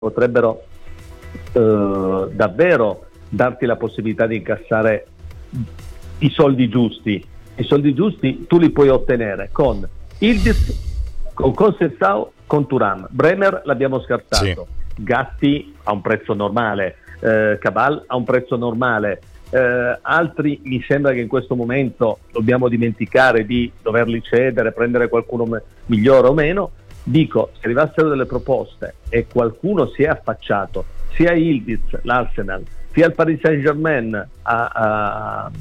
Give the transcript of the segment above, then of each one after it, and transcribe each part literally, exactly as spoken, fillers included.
potrebbero eh, davvero darti la possibilità di incassare i soldi giusti. I soldi giusti tu li puoi ottenere con Yildiz, con Conceição, con Thuram. Bremer l'abbiamo scartato, sì. Gatti a un prezzo normale, eh, Cabal a un prezzo normale, eh, altri mi sembra che in questo momento dobbiamo dimenticare di doverli cedere, prendere qualcuno me- migliore o meno. Dico, se arrivassero delle proposte e qualcuno si è affacciato, sia Yildiz, l'Arsenal, sia il Paris Saint-Germain a, a,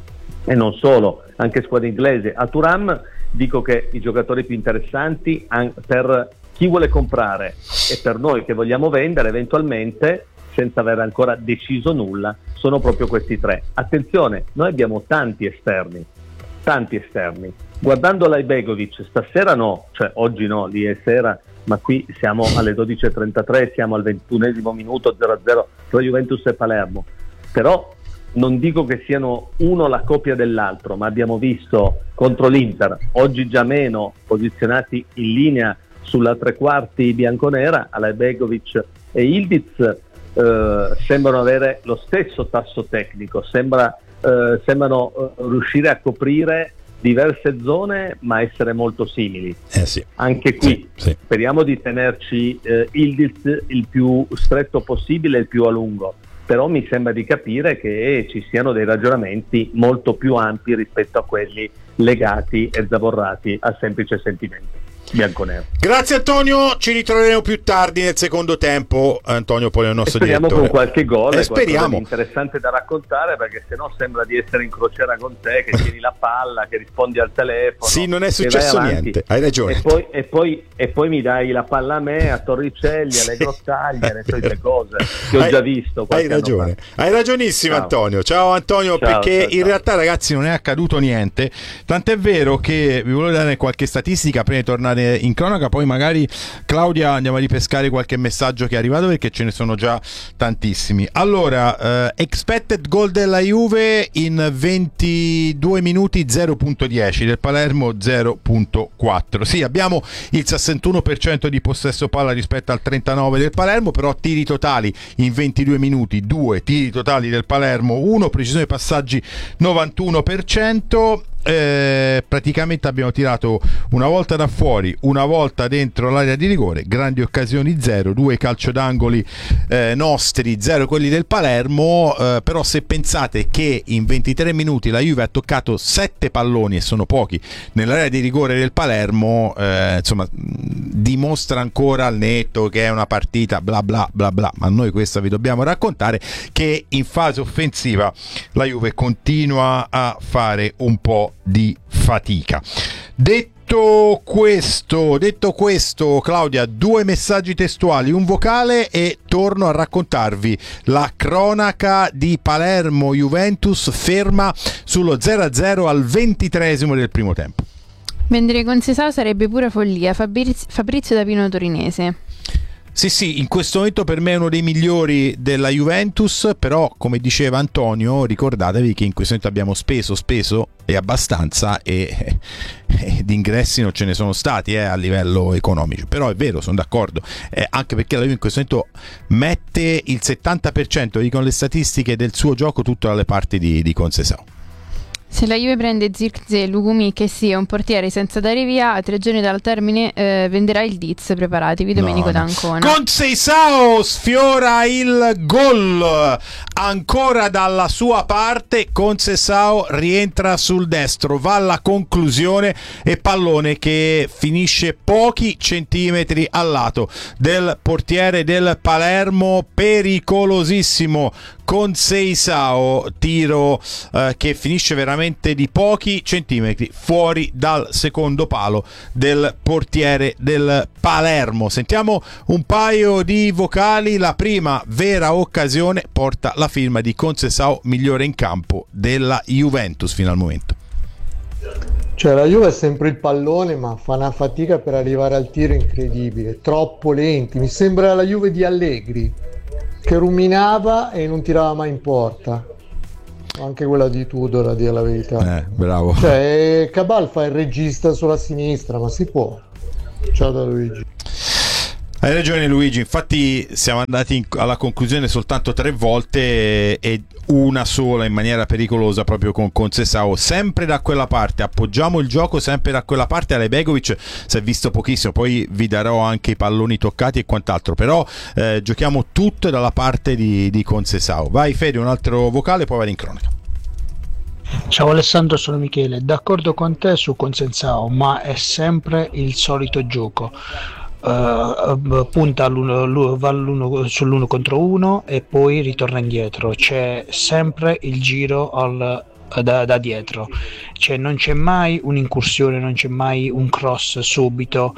e non solo, anche squadre inglesi, a Thuram, dico che i giocatori più interessanti an- per chi vuole comprare e per noi che vogliamo vendere eventualmente, senza aver ancora deciso nulla, sono proprio questi tre. Attenzione, noi abbiamo tanti esterni, tanti esterni. Guardando l'Aibegovic, stasera no, cioè oggi no, lì è sera, ma qui siamo alle dodici e trentatré, siamo al ventunesimo minuto, zero a zero tra Juventus e Palermo. Però non dico che siano uno la copia dell'altro, ma abbiamo visto contro l'Inter, oggi già meno, posizionati in linea sulla tre quarti bianconera, Alaibegovic e Yildiz eh, sembrano avere lo stesso tasso tecnico, sembra, eh, sembrano eh, riuscire a coprire diverse zone ma essere molto simili. Eh sì. Anche qui sì, sì. Speriamo di tenerci eh, Yildiz il più stretto possibile e il più a lungo, però mi sembra di capire che ci siano dei ragionamenti molto più ampi rispetto a quelli legati e zavorrati a semplice sentimento bianconero. Grazie Antonio, ci ritroveremo più tardi nel secondo tempo. Antonio poi è il nostro e speriamo direttore. Con qualche gol e e speriamo interessante da raccontare, perché sennò sembra di essere in crociera con te, che tieni la palla, che rispondi al telefono. Sì, non è successo niente, hai ragione. E poi, e, poi, e poi mi dai la palla a me, a Torricelli, alle grottaglie, le solite cose che ho hai, già visto. Hai ragione, fa. hai ragionissimo. Ciao. Antonio. Ciao Antonio, ciao, perché ciao, in ciao. realtà ragazzi non è accaduto niente, tant'è vero che vi volevo dare qualche statistica prima di tornare in cronaca. Poi magari Claudia andiamo a ripescare qualche messaggio che è arrivato, perché ce ne sono già tantissimi. Allora, eh, expected goal della Juve in ventidue minuti zero virgola dieci, del Palermo zero virgola quattro. Sì, abbiamo il sessantuno per cento di possesso palla rispetto al trentanove del Palermo, però tiri totali in ventidue minuti, due tiri totali del Palermo, uno, precisione passaggi novantuno per cento. Eh, praticamente abbiamo tirato una volta da fuori, una volta dentro l'area di rigore, grandi occasioni zero, due calcio d'angoli eh, nostri, zero quelli del Palermo. Eh, però se pensate che in ventitré minuti la Juve ha toccato sette palloni, e sono pochi, nell'area di rigore del Palermo, eh, insomma dimostra ancora al netto che è una partita bla bla bla bla, ma noi questa vi dobbiamo raccontare, che in fase offensiva la Juve continua a fare un po' di fatica. Detto questo, detto questo, Claudia, due messaggi testuali, un vocale, e torno a raccontarvi la cronaca di Palermo Juventus, ferma sullo zero a zero al ventitreesimo del primo tempo. Vendere Conceição sarebbe pura follia. Fabriz- Fabrizio da Pino Torinese. Sì, sì, in questo momento per me è uno dei migliori della Juventus, però come diceva Antonio, ricordatevi che in questo momento abbiamo speso, speso e abbastanza, e, e di ingressi non ce ne sono stati eh, a livello economico. Però è vero, sono d'accordo, eh, anche perché la Juve in questo momento mette il settanta per cento, dicono le statistiche, del suo gioco tutto dalle parti di, di Conceição. Se la Juve prende Zirkzee, Lukumi, che sia un portiere senza dare via, a tre giorni dal termine eh, venderà il Diz. Preparatevi, Domenico no, no. D'Ancona. Conceição sfiora il gol, ancora dalla sua parte. Conceição rientra sul destro, va alla conclusione, e pallone che finisce pochi centimetri al lato del portiere del Palermo, pericolosissimo Conceição, tiro eh, che finisce veramente di pochi centimetri fuori dal secondo palo del portiere del Palermo. Sentiamo un paio di vocali. La prima vera occasione porta la firma di Conceição, migliore in campo della Juventus fino al momento. Cioè la Juve è sempre il pallone, ma fa una fatica per arrivare al tiro incredibile, troppo lenti. Mi sembra la Juve di Allegri, che ruminava e non tirava mai in porta. Anche quella di Tudor, a dire la verità. Eh, bravo. Cioè Cabal fa il regista sulla sinistra, ma si può. Ciao da Luigi. Hai ragione Luigi, infatti siamo andati in, alla conclusione soltanto tre volte e una sola in maniera pericolosa proprio con Conceição, sempre da quella parte, appoggiamo il gioco sempre da quella parte. Alejbegovic si è visto pochissimo, poi vi darò anche i palloni toccati e quant'altro, però eh, giochiamo tutto dalla parte di, di Conceição. Vai Fede, un altro vocale, poi vado in cronaca. Ciao Alessandro, sono Michele, d'accordo con te su Conceição, ma è sempre il solito gioco. Uh, punta all'uno, va all'uno, sull'uno contro uno e poi ritorna indietro, c'è sempre il giro al, da, da dietro, cioè non c'è mai un'incursione, non c'è mai un cross subito,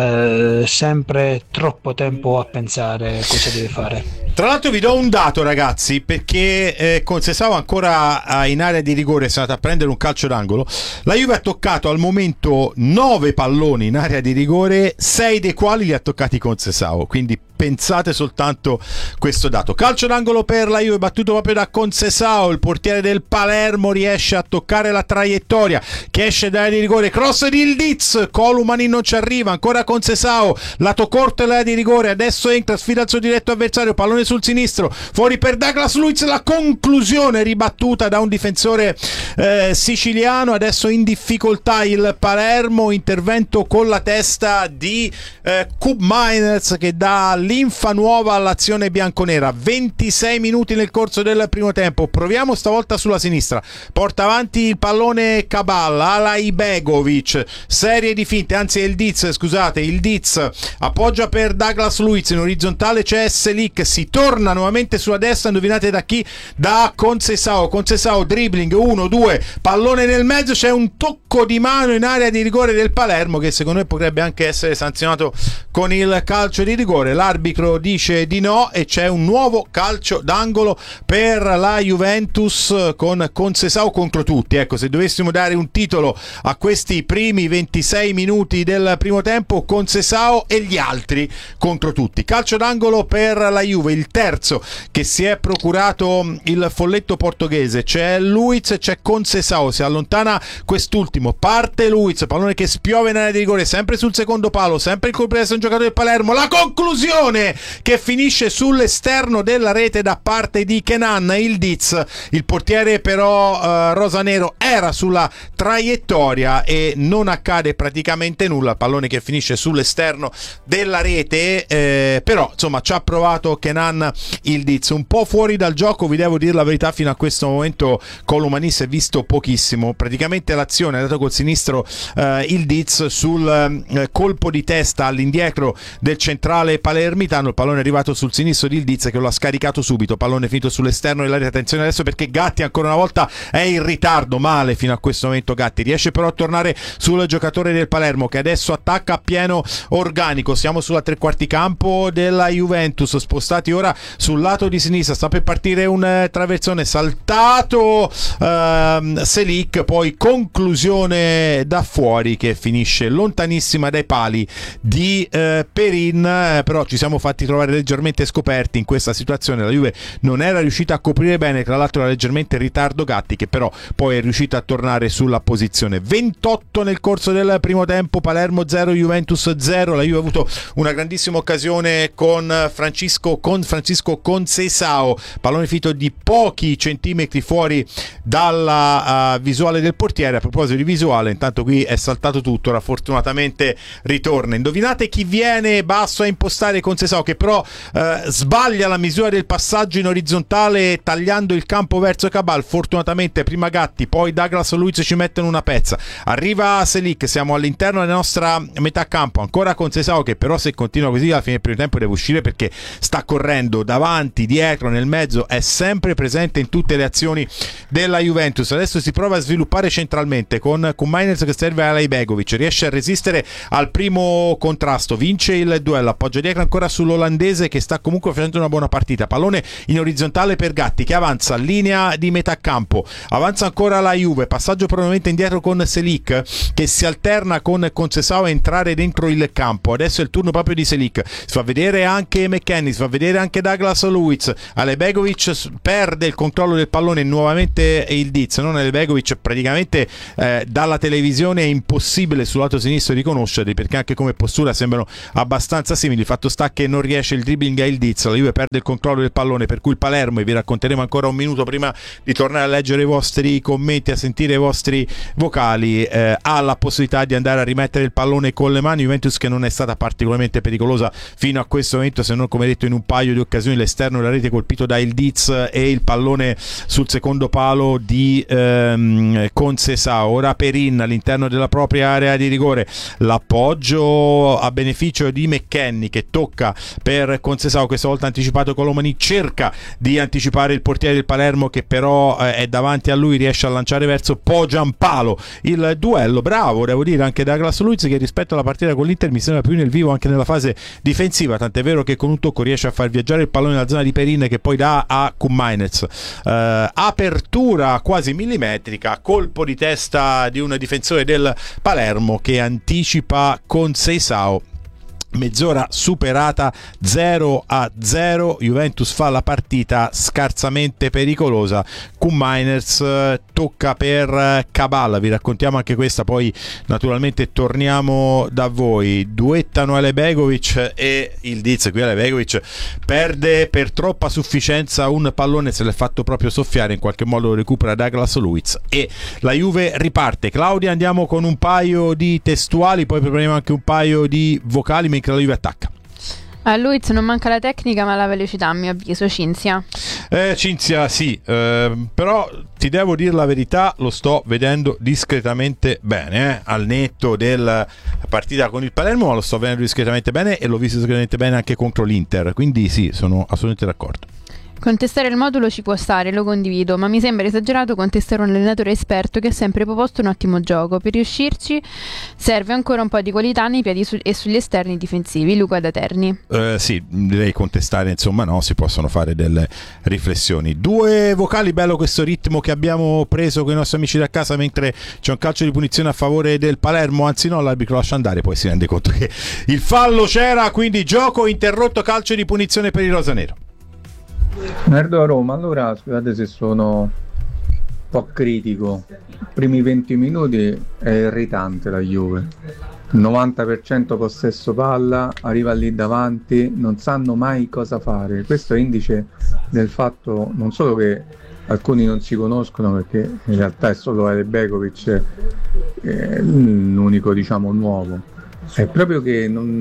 uh, sempre troppo tempo a pensare cosa deve fare. Tra l'altro vi do un dato ragazzi, perché eh, Conceição ancora in area di rigore è stata a prendere un calcio d'angolo. La Juve ha toccato al momento nove palloni in area di rigore, sei dei quali li ha toccati Conceição, quindi pensate soltanto questo dato. Calcio d'angolo per la Juve battuto proprio da Conceição, il portiere del Palermo riesce a toccare la traiettoria che esce dall'area di rigore, cross di Ildiz, Columani non ci arriva, ancora Conceição, lato corto dell'area di rigore, adesso entra, sfida il suo diretto avversario, pallone sul sinistro, fuori per Douglas Luiz, la conclusione ribattuta da un difensore eh, siciliano. Adesso in difficoltà il Palermo, intervento con la testa di eh, Koopmeiners che dà linfa nuova all'azione bianconera. ventisei minuti nel corso del primo tempo, proviamo stavolta sulla sinistra, porta avanti il pallone Cabal, Alejbegovic, serie di finte, anzi il Diz, scusate, il Diz appoggia per Douglas Luiz, in orizzontale c'è Selic, si torna nuovamente sulla destra, indovinate da chi? Da Conceição. Conceição dribbling, uno, due, pallone nel mezzo, c'è un tocco di mano in area di rigore del Palermo che secondo me potrebbe anche essere sanzionato con il calcio di rigore. L'arbitro dice di no e c'è un nuovo calcio d'angolo per la Juventus con Conceição contro tutti. Ecco, se dovessimo dare un titolo a questi primi ventisei minuti del primo tempo, Conceição e gli altri contro tutti. Calcio d'angolo per la Juve, il terzo che si è procurato il folletto portoghese. C'è Luiz, c'è Conceição, si allontana quest'ultimo, parte Luiz, pallone che spiove in area di rigore, sempre sul secondo palo, sempre il colpo di un giocatore del Palermo, la conclusione che finisce sull'esterno della rete da parte di Kenan Ildiz. Il portiere però eh, rosanero era sulla traiettoria e non accade praticamente nulla, pallone che finisce sull'esterno della rete, eh, però insomma ci ha provato Kenan Ildiz, un po' fuori dal gioco, vi devo dire la verità. Fino a questo momento Colomani si è visto pochissimo, praticamente l'azione è dato col sinistro eh, Ildiz sul eh, colpo di testa all'indietro del centrale palermitano, il pallone è arrivato sul sinistro di Ildiz che lo ha scaricato subito, pallone finito sull'esterno dell'area. Attenzione adesso perché Gatti ancora una volta è in ritardo, male fino a questo momento Gatti, riesce però a tornare sul giocatore del Palermo che adesso attacca a pieno organico. Siamo sulla tre quarti campo della Juventus, spostati ora sul lato di sinistra, sta per partire un eh, traversone saltato ehm, Selic, poi conclusione da fuori che finisce lontanissima dai pali di eh, Perin, eh, però ci siamo fatti trovare leggermente scoperti in questa situazione. La Juve non era riuscita a coprire bene, tra l'altro era leggermente in ritardo Gatti che però poi è riuscito a tornare sulla posizione. ventotto nel corso del primo tempo, Palermo zero Juventus zero. La Juve ha avuto una grandissima occasione con Francisco con Francisco Conceição, pallone finito di pochi centimetri fuori dalla uh, visuale del portiere. A proposito di visuale, intanto qui è saltato tutto, ora fortunatamente ritorna. Indovinate chi viene basso a impostare Conceição, che però uh, sbaglia la misura del passaggio in orizzontale tagliando il campo verso Cabal. Fortunatamente prima Gatti, poi Douglas Luiz ci mettono una pezza, arriva Selic, siamo all'interno della nostra metà campo, ancora Conceição che però se continua così alla fine del primo tempo deve uscire perché sta correndo davanti, dietro, nel mezzo, è sempre presente in tutte le azioni della Juventus. Adesso si prova a sviluppare centralmente con Koopmeiners che serve a Alejbegovic, riesce a resistere al primo contrasto, vince il duello, appoggia dietro ancora sull'olandese che sta comunque facendo una buona partita, pallone in orizzontale per Gatti che avanza, linea di metà campo, avanza ancora la Juve, passaggio probabilmente indietro con Selic che si alterna con Conceição a entrare dentro il campo. Adesso è il turno proprio di Selic, si fa vedere anche McKennie, si fa vedere anche Douglas Luiz, Alejbegovic perde il controllo del pallone, nuovamente il Diz, non Alejbegovic, praticamente eh, dalla televisione è impossibile sul lato sinistro riconoscerli perché anche come postura sembrano abbastanza simili. Fatto sta che non riesce il dribbling e il diz, la Juve perde il controllo del pallone, per cui il Palermo, e vi racconteremo ancora un minuto prima di tornare a leggere i vostri commenti, a sentire i vostri vocali, eh, ha la possibilità di andare a rimettere il pallone con le mani. Juventus che non è stata particolarmente pericolosa fino a questo momento, se non, come detto, in un paio di occasioni l'esterno della rete colpito da il diz e il pallone sul secondo palo di ehm, Conceição. Ora Perin all'interno della propria area di rigore, l'appoggio a beneficio di McKennie che tocca per Conceição, questa volta anticipato Colomani, cerca di anticipare il portiere del Palermo che però eh, è davanti a lui, riesce a lanciare verso Po Giampalo il duello. Bravo, devo dire, anche Douglas Luiz, che rispetto alla partita con l'Inter mi sembra più nel vivo anche nella fase difensiva, tant'è vero che con un tocco riesce a far viaggiare il pallone nella zona di Perin che poi dà a Kumainets. Uh, apertura quasi millimetrica, colpo di testa di un difensore del Palermo che anticipa Conceição. Mezz'ora superata, zero a zero, Juventus fa la partita scarsamente pericolosa. Kumainers eh, tocca per Cabal, vi raccontiamo anche questa, poi naturalmente torniamo da voi. Duettano Alekbegovic e il diz, qui Alekbegovic perde per troppa sufficienza un pallone, se l'è fatto proprio soffiare, in qualche modo lo recupera Douglas Luiz e la Juve riparte. Claudia, andiamo con un paio di testuali, poi prepariamo anche un paio di vocali mentre la Juve attacca. A Luiz non manca la tecnica ma la velocità, a mio avviso. Cinzia eh, Cinzia sì, eh, però ti devo dire la verità, lo sto vedendo discretamente bene, eh, al netto della partita con il Palermo, ma lo sto vedendo discretamente bene e l'ho visto discretamente bene anche contro l'Inter, quindi sì, sono assolutamente d'accordo. Contestare il modulo ci può stare, lo condivido, ma mi sembra esagerato contestare un allenatore esperto che ha sempre proposto un ottimo gioco. Per riuscirci serve ancora un po' di qualità nei piedi su- e sugli esterni difensivi. Luca da Terni. Eh, sì, direi contestare, insomma no, si possono fare delle riflessioni. Due vocali, bello questo ritmo che abbiamo preso con i nostri amici da casa mentre c'è un calcio di punizione a favore del Palermo, anzi no, l'arbitro lascia andare, poi si rende conto che il fallo c'era, quindi gioco interrotto, calcio di punizione per il rosanero. Merdo a Roma, allora scusate se sono un po' critico, primi venti minuti è irritante la Juve, novanta per cento possesso palla, arriva lì davanti, non sanno mai cosa fare, questo è indice del fatto non solo che alcuni non si conoscono, perché in realtà è solo Alekbegovic eh, l'unico diciamo nuovo, è proprio che non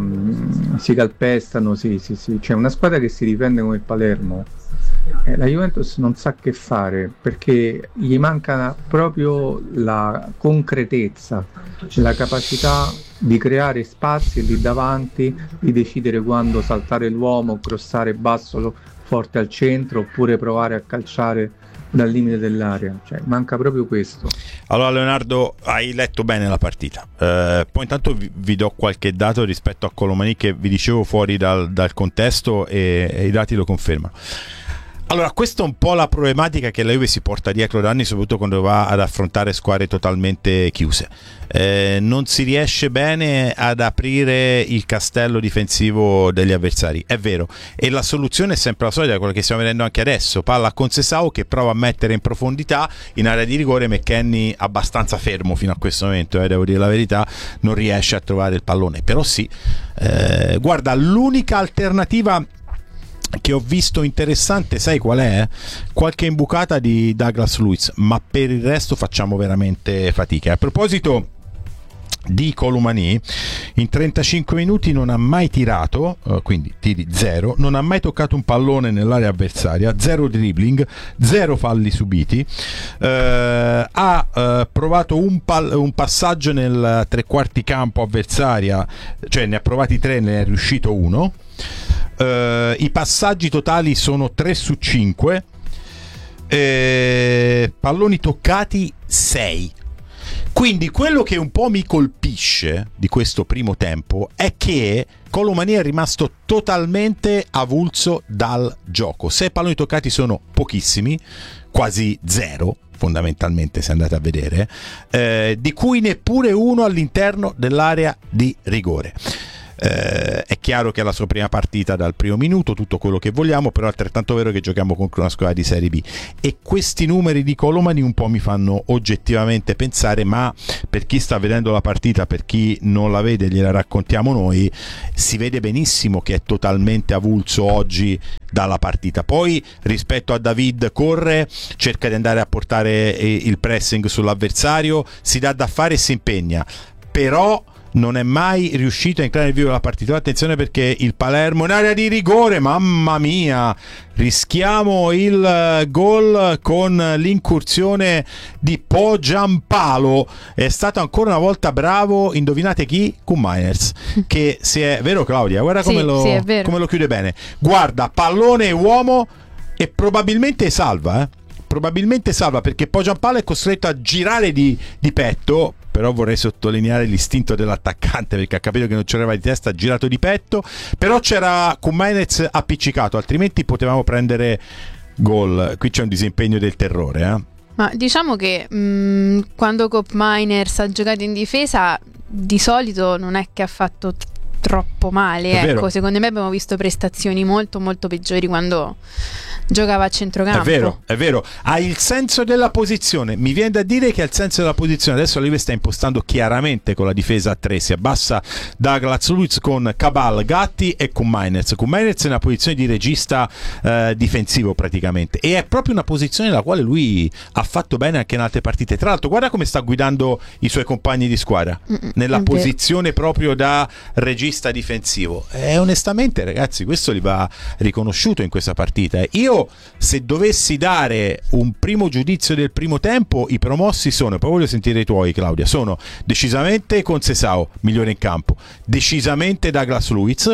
um, si calpestano, sì, sì, sì. C'è una squadra che si difende come il Palermo, eh, la Juventus non sa che fare perché gli manca proprio la concretezza, la capacità di creare spazi lì davanti, di decidere quando saltare l'uomo, crossare basso forte al centro oppure provare a calciare dal limite dell'area, cioè manca proprio questo. Allora Leonardo, hai letto bene la partita, eh, poi intanto vi, vi do qualche dato rispetto a Colomani che vi dicevo fuori dal, dal contesto e, e i dati lo confermano. Allora, questa è un po' la problematica che la Juve si porta dietro da anni, soprattutto quando va ad affrontare squadre totalmente chiuse. Eh, non si riesce bene ad aprire il castello difensivo degli avversari, è vero, e la soluzione è sempre la solita, quella che stiamo vedendo anche adesso: palla a Conceição che prova a mettere in profondità, in area di rigore McKennie abbastanza fermo fino a questo momento, eh, devo dire la verità, non riesce a trovare il pallone, però sì, eh, guarda, l'unica alternativa che ho visto interessante, sai qual è? Qualche imbucata di Douglas Luiz, ma per il resto facciamo veramente fatica. A proposito di Colomani, in trentacinque minuti non ha mai tirato, uh, quindi tiri zero, non ha mai toccato un pallone nell'area avversaria, zero dribbling, zero falli subiti, uh, ha uh, provato un, pal- un passaggio nel tre quarti campo avversaria, cioè ne ha provati tre, ne è riuscito uno. Uh, i passaggi totali sono tre su cinque, eh, palloni toccati sei. Quindi quello che un po' mi colpisce di questo primo tempo è che Colomani è rimasto totalmente avulso dal gioco. Sei palloni toccati sono pochissimi, quasi zero fondamentalmente se andate a vedere, eh, di cui neppure uno all'interno dell'area di rigore. Eh, è chiaro che è la sua prima partita dal primo minuto, tutto quello che vogliamo, però è altrettanto vero che giochiamo contro una squadra di Serie B e questi numeri di Colomani un po' mi fanno oggettivamente pensare, ma per chi sta vedendo la partita, per chi non la vede gliela raccontiamo noi, si vede benissimo che è totalmente avulso oggi dalla partita. Poi rispetto a David corre, cerca di andare a portare il pressing sull'avversario, si dà da fare e si impegna, però non è mai riuscito a entrare nel vivo della partita. Attenzione perché il Palermo in area di rigore, mamma mia, rischiamo il gol con l'incursione di Po Giampalo. È stato ancora una volta bravo, indovinate chi? Koen Meiners, che si è, vero Claudia? Guarda come, sì, lo, sì, come lo chiude bene, guarda, pallone uomo e probabilmente salva, eh? probabilmente salva perché Po Giampalo è costretto a girare di, di petto. Però vorrei sottolineare l'istinto dell'attaccante, perché ha capito che non c'era di testa, ha girato di petto, però c'era Koen Meiners appiccicato, altrimenti potevamo prendere gol. Qui c'è un disimpegno del terrore, eh? Ma diciamo che mh, quando Koen Meiners ha giocato in difesa di solito non è che ha fatto t- troppo male, è ecco, vero. Secondo me abbiamo visto prestazioni molto molto peggiori quando giocava a centrocampo. È vero, è vero. Ha il senso della posizione. Mi viene da dire che ha il senso della posizione. Adesso la Juve sta impostando chiaramente con la difesa a tre. Si abbassa Douglas Luiz con Cabal, Gatti e Koen Meiners. Koen Meiners è una posizione di regista eh, difensivo praticamente. E è proprio una posizione nella quale lui ha fatto bene anche in altre partite. Tra l'altro, guarda come sta guidando i suoi compagni di squadra. Mm-mm, nella posizione proprio da regista difensivo. E onestamente, ragazzi, questo gli va riconosciuto in questa partita. Io se dovessi dare un primo giudizio del primo tempo, i promossi sono, e poi voglio sentire i tuoi Claudia, sono decisamente Conceição migliore in campo, decisamente Douglas Luiz,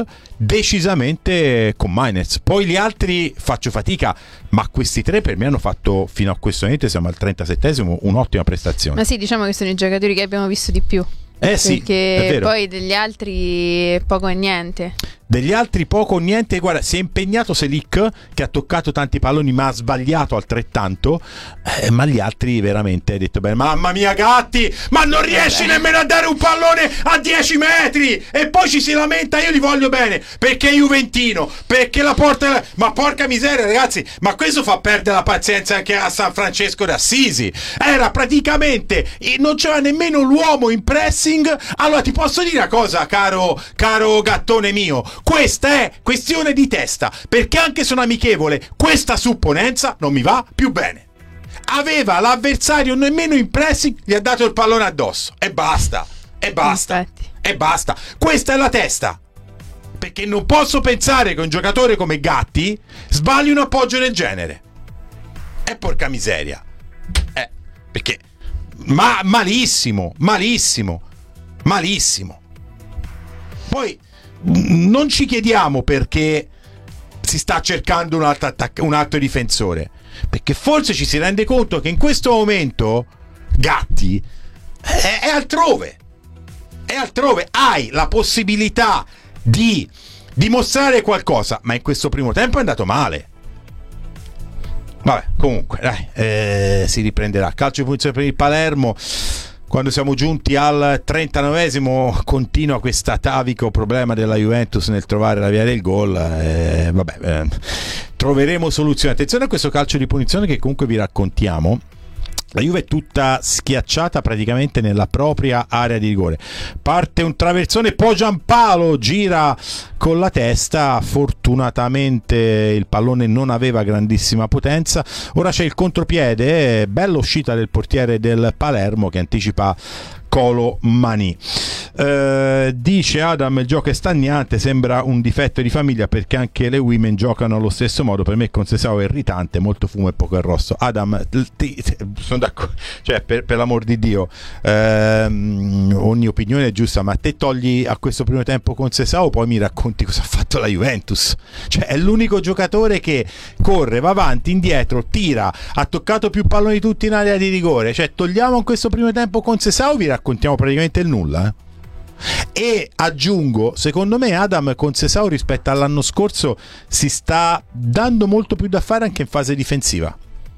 decisamente Koen Meiners. Poi gli altri faccio fatica, ma questi tre per me hanno fatto fino a questo momento, siamo al trentasettesimo, un'ottima prestazione. Ma sì, diciamo che sono i giocatori che abbiamo visto di più. Eh sì, perché poi degli altri poco e niente. Degli altri poco o niente. Guarda, si è impegnato Selic, che ha toccato tanti palloni ma ha sbagliato altrettanto, eh, ma gli altri veramente hai detto bene, mamma mia Gatti, ma non riesci nemmeno a dare un pallone a dieci metri e poi ci si lamenta. Io li voglio bene perché è juventino, perché la porta, ma porca miseria ragazzi, ma questo fa perdere la pazienza anche a San Francesco d'Assisi. Era praticamente, non c'era nemmeno l'uomo in pressing. Allora ti posso dire una cosa, caro, caro gattone mio, questa è questione di testa, perché anche sono amichevole, questa supponenza non mi va più bene. Aveva l'avversario nemmeno in pressing, gli ha dato il pallone addosso e basta, e basta, Infatti. e basta. Questa è la testa, perché non posso pensare che un giocatore come Gatti sbagli un appoggio del genere. E porca miseria, eh, perché ma malissimo, malissimo, malissimo. Poi non ci chiediamo perché si sta cercando un altro, attac- un altro difensore, perché forse ci si rende conto che in questo momento Gatti è, è altrove, è altrove. Hai la possibilità di dimostrare qualcosa, ma in questo primo tempo è andato male. Vabbè, comunque dai, eh, si riprenderà. Calcio di punizione per il Palermo. Quando siamo giunti al trentanovesimo continua questo atavico problema della Juventus nel trovare la via del gol. Eh, vabbè, eh, troveremo soluzioni. Attenzione a questo calcio di punizione che comunque vi raccontiamo. La Juve è tutta schiacciata praticamente nella propria area di rigore. Parte un traversone, poi Giampalo gira con la testa. Fortunatamente il pallone non aveva grandissima potenza. Ora c'è il contropiede, bella uscita del portiere del Palermo che anticipa Colomani. Eh, dice Adam, il gioco è stagnante, sembra un difetto di famiglia perché anche le women giocano allo stesso modo. Per me Conceição è irritante, molto fumo e poco arrosto. Adam, ti, ti, sono d'accordo, cioè per, per l'amor di Dio, ehm, ogni opinione è giusta, ma te togli a questo primo tempo Conceição, poi mi racconti cosa ha fatto la Juventus. Cioè è l'unico giocatore che corre, va avanti, indietro, tira, ha toccato più palloni di tutti in area di rigore. Cioè togliamo in questo primo tempo Conceição, vi raccontiamo praticamente il nulla, eh? E aggiungo, secondo me Adam Conceição rispetto all'anno scorso si sta dando molto più da fare anche in fase difensiva.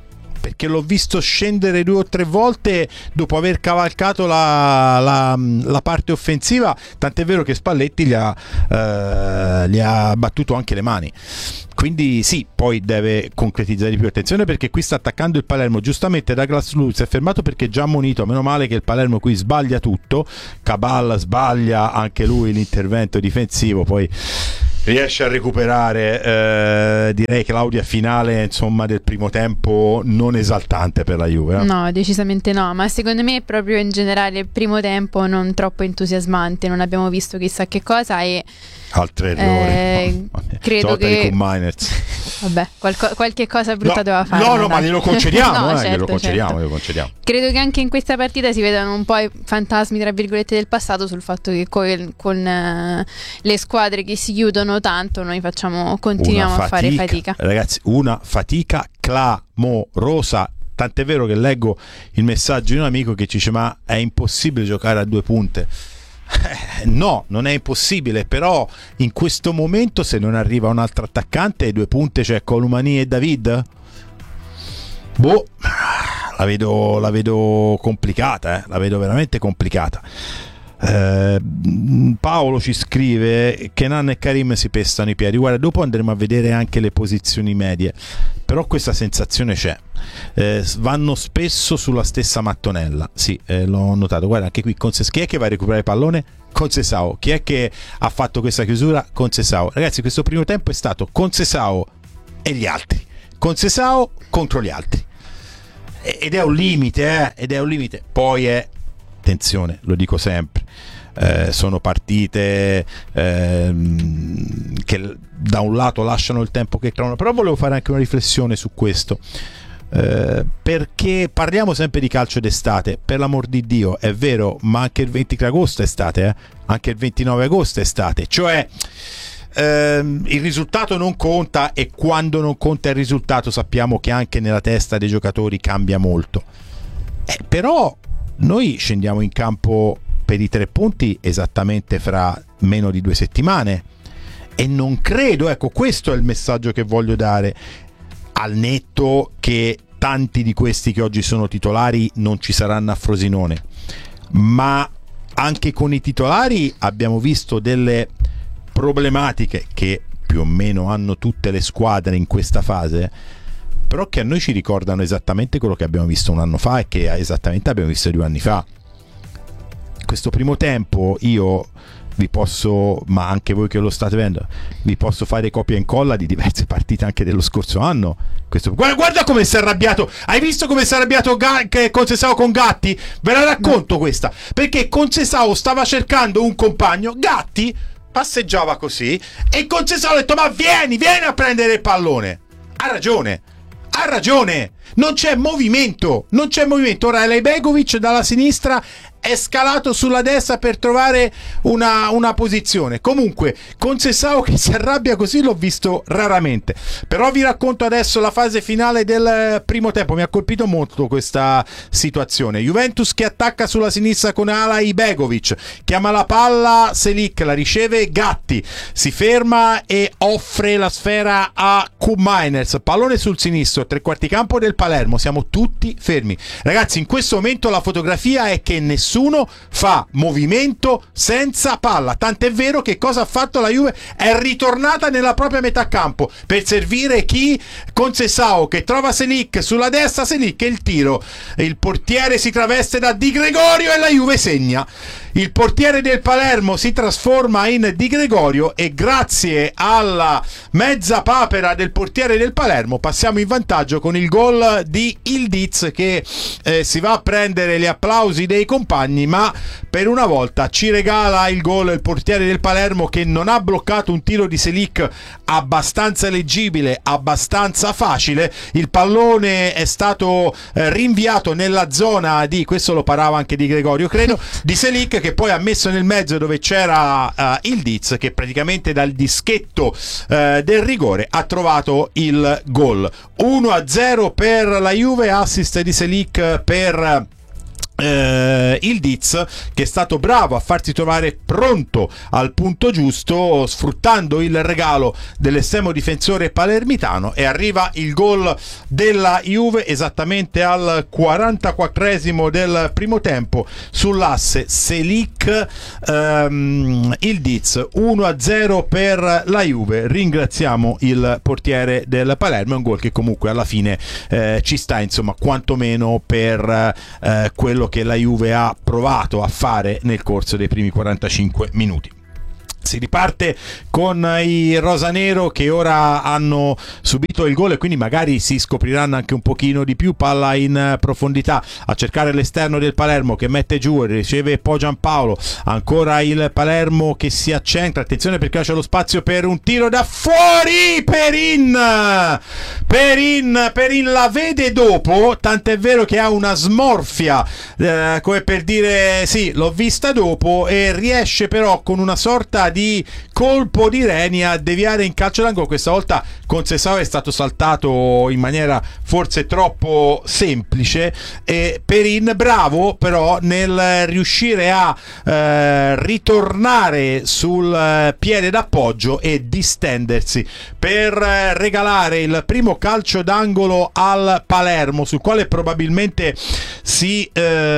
perché l'ho visto scendere due o tre volte dopo aver cavalcato la, la, la parte offensiva, tant'è vero che Spalletti gli ha, eh, gli ha battuto anche le mani. Quindi sì, poi deve concretizzare di più. Attenzione, perché qui sta attaccando il Palermo. Giustamente Douglas Luiz è fermato perché è già ammonito. Meno male che il Palermo qui sbaglia tutto. Cabal sbaglia anche lui l'intervento difensivo, poi riesce a recuperare. eh, direi che Claudia finale, insomma, del primo tempo non esaltante per la Juve, eh? No, decisamente no, ma secondo me proprio in generale il primo tempo non troppo entusiasmante, non abbiamo visto chissà che cosa e altro errore, eh, credo che vabbè, qualco, qualche cosa brutta no, doveva fare. No, no, ma glielo concediamo, no, eh, certo, glielo concediamo, certo. glielo concediamo. Credo che anche in questa partita si vedano un po' i fantasmi tra virgolette del passato, sul fatto che con, con uh, le squadre che si chiudono tanto noi facciamo continuiamo fatica, a fare fatica. Ragazzi, una fatica clamorosa. Tant'è vero che leggo il messaggio di un amico che ci dice: ma è impossibile giocare a due punte. Eh, no, non è impossibile, però in questo momento se non arriva un altro attaccante, due punte c'è Colomani e David. Boh, la vedo, la vedo complicata, eh? La vedo veramente complicata. Eh, Paolo ci scrive che Nan e Karim si pestano i piedi. Guarda, dopo andremo a vedere anche le posizioni medie, però questa sensazione c'è. Eh, vanno spesso sulla stessa mattonella. Sì, eh, l'ho notato. Guarda, anche qui Conces- chi è che va a recuperare il pallone? Concesao. Chi è che ha fatto questa chiusura? Concesao. Ragazzi, questo primo tempo è stato Concesao e gli altri. Concesao contro gli altri. Ed è un limite, eh? Ed è un limite. Poi è, attenzione, lo dico sempre, eh, sono partite eh, che da un lato lasciano il tempo che trovano, però volevo fare anche una riflessione su questo, eh, perché parliamo sempre di calcio d'estate, per l'amor di Dio, è vero, ma anche il ventitré agosto è estate, eh? Anche il ventinove agosto è estate, cioè ehm, il risultato non conta, e quando non conta il risultato sappiamo che anche nella testa dei giocatori cambia molto, eh, però noi scendiamo in campo per i tre punti esattamente fra meno di due settimane e non credo, ecco, questo è il messaggio che voglio dare, al netto che tanti di questi che oggi sono titolari non ci saranno a Frosinone, ma anche con i titolari abbiamo visto delle problematiche che più o meno hanno tutte le squadre in questa fase, però che a noi ci ricordano esattamente quello che abbiamo visto un anno fa e che esattamente abbiamo visto due anni fa. Questo primo tempo io vi posso, ma anche voi che lo state vedendo, vi posso fare copia e incolla di diverse partite anche dello scorso anno. Questo, guarda, guarda come si è arrabbiato, hai visto come si è arrabbiato Ga- Concesao con Gatti? Ve la racconto no. questa, perché Concesao stava cercando un compagno, Gatti passeggiava così e Concesao ha detto: ma vieni, vieni a prendere il pallone. Ha ragione. Ha ragione, non c'è movimento, non c'è movimento. Ora Begovic dalla sinistra è scalato sulla destra per trovare una, una posizione. Comunque Concesao che si arrabbia così l'ho visto raramente. Però vi racconto adesso la fase finale del primo tempo. Mi ha colpito molto questa situazione. Juventus che attacca sulla sinistra con ala Begovic, chiama la palla Selic, la riceve Gatti, si ferma e offre la sfera a Koopmeiners, pallone sul sinistro, tre quarti campo del Palermo, siamo tutti fermi. Ragazzi, in questo momento la fotografia è che nessuno fa movimento senza palla, tant'è vero che cosa ha fatto la Juve? È ritornata nella propria metà campo per servire chi? Concesao che trova Selic sulla destra, Selic e il tiro, il portiere si traveste da Di Gregorio e la Juve segna. Il portiere del Palermo si trasforma in Di Gregorio e grazie alla mezza papera del portiere del Palermo passiamo in vantaggio con il gol di Ildiz che eh, si va a prendere gli applausi dei compagni, ma per una volta ci regala il gol il portiere del Palermo, che non ha bloccato un tiro di Selic abbastanza leggibile, abbastanza facile. Il pallone è stato eh, rinviato nella zona di, questo lo parava anche Di Gregorio credo, di Selic, che poi ha messo nel mezzo dove c'era uh, il Diz, che praticamente dal dischetto uh, del rigore ha trovato il gol. uno a zero per la Juve, assist di Selic per Uh, il Diz, che è stato bravo a farsi trovare pronto al punto giusto, sfruttando il regalo dell'estremo difensore palermitano, e arriva il gol della Juve esattamente al quarantaquattresimo del primo tempo sull'asse Selic. um, il Diz uno a zero per la Juve. Ringraziamo il portiere del Palermo, è un gol che comunque alla fine eh, ci sta, insomma, quantomeno per eh, quello che la Juve ha provato a fare nel corso dei primi quarantacinque minuti. Si riparte con i rosanero che ora hanno subito il gol e quindi magari si scopriranno anche un pochino di più. Palla in profondità a cercare l'esterno del Palermo che mette giù, riceve poi Giampaolo, ancora il Palermo che si accentra, attenzione perché c'è lo spazio per un tiro da fuori. Perin Perin Perin la vede dopo, tant'è vero che ha una smorfia, eh, come per dire sì, l'ho vista dopo, e riesce però con una sorta di colpo di reni a deviare in calcio d'angolo. Questa volta Conceição è stato saltato in maniera forse troppo semplice, e Perin bravo però nel riuscire a eh, ritornare sul piede d'appoggio e distendersi per regalare il primo calcio d'angolo al Palermo, sul quale probabilmente si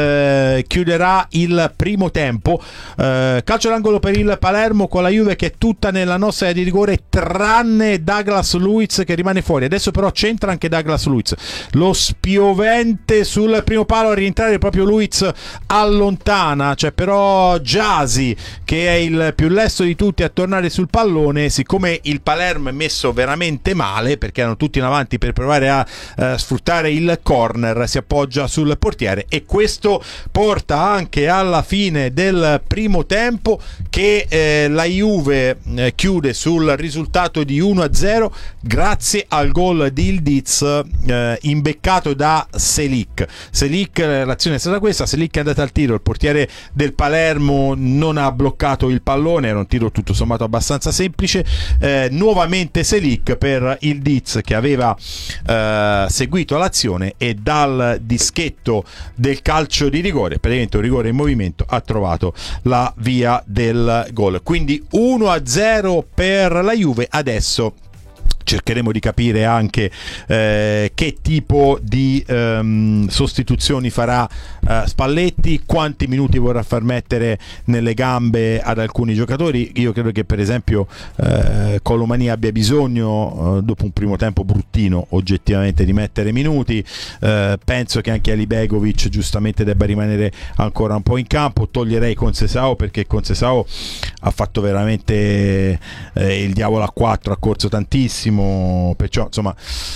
eh, chiuderà il primo tempo. Eh, calcio d'angolo per il Palermo con la Juve che è tutta nella nostra area di rigore tranne Douglas Luiz che rimane fuori. Adesso però c'entra anche Douglas Luiz, lo spiovente sul primo palo, a rientrare proprio Luiz allontana, c'è però Gyasi che è il più lesto di tutti a tornare sul pallone. Siccome il Palermo è messo veramente male perché erano tutti in avanti per provare a eh, sfruttare il corner, si appoggia sul portiere, e questo porta anche alla fine del primo tempo che eh, la Juve eh, chiude sul risultato di uno a zero grazie al gol di Ildiz eh, imbeccato da Selic. Selic, l'azione è stata questa, Selic è andato al tiro, il portiere del Palermo non ha bloccato il pallone, era un tiro tutto sommato abbastanza semplice. Eh, nuovamente Selic per Ildiz che aveva eh, seguito l'azione, e dal dischetto del calcio di rigore, praticamente un rigore in movimento, ha trovato la via del gol. Quindi uno a zero per la Juve. Adesso cercheremo di capire anche eh, che tipo di ehm, sostituzioni farà eh, Spalletti, quanti minuti vorrà far mettere nelle gambe ad alcuni giocatori. Io credo che per esempio eh, Colomani abbia bisogno, eh, dopo un primo tempo bruttino oggettivamente, di mettere minuti. Eh, penso che anche Alibegovic giustamente debba rimanere ancora un po' in campo. Toglierei Conceição perché Conceição ha fatto veramente eh, il diavolo a quattro, ha corso tantissimo, perciò insomma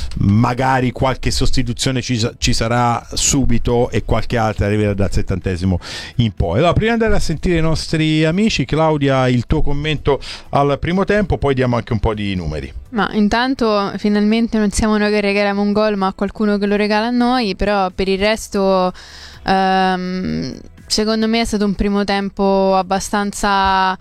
magari qualche sostituzione ci, ci sarà subito e qualche altra arriverà dal settantesimo in poi. Allora, prima di andare a sentire i nostri amici, Claudia, il tuo commento al primo tempo, poi diamo anche un po' di numeri. Ma intanto finalmente non siamo noi che regaliamo un gol, ma qualcuno che lo regala a noi. Però per il resto ehm, secondo me è stato un primo tempo abbastanza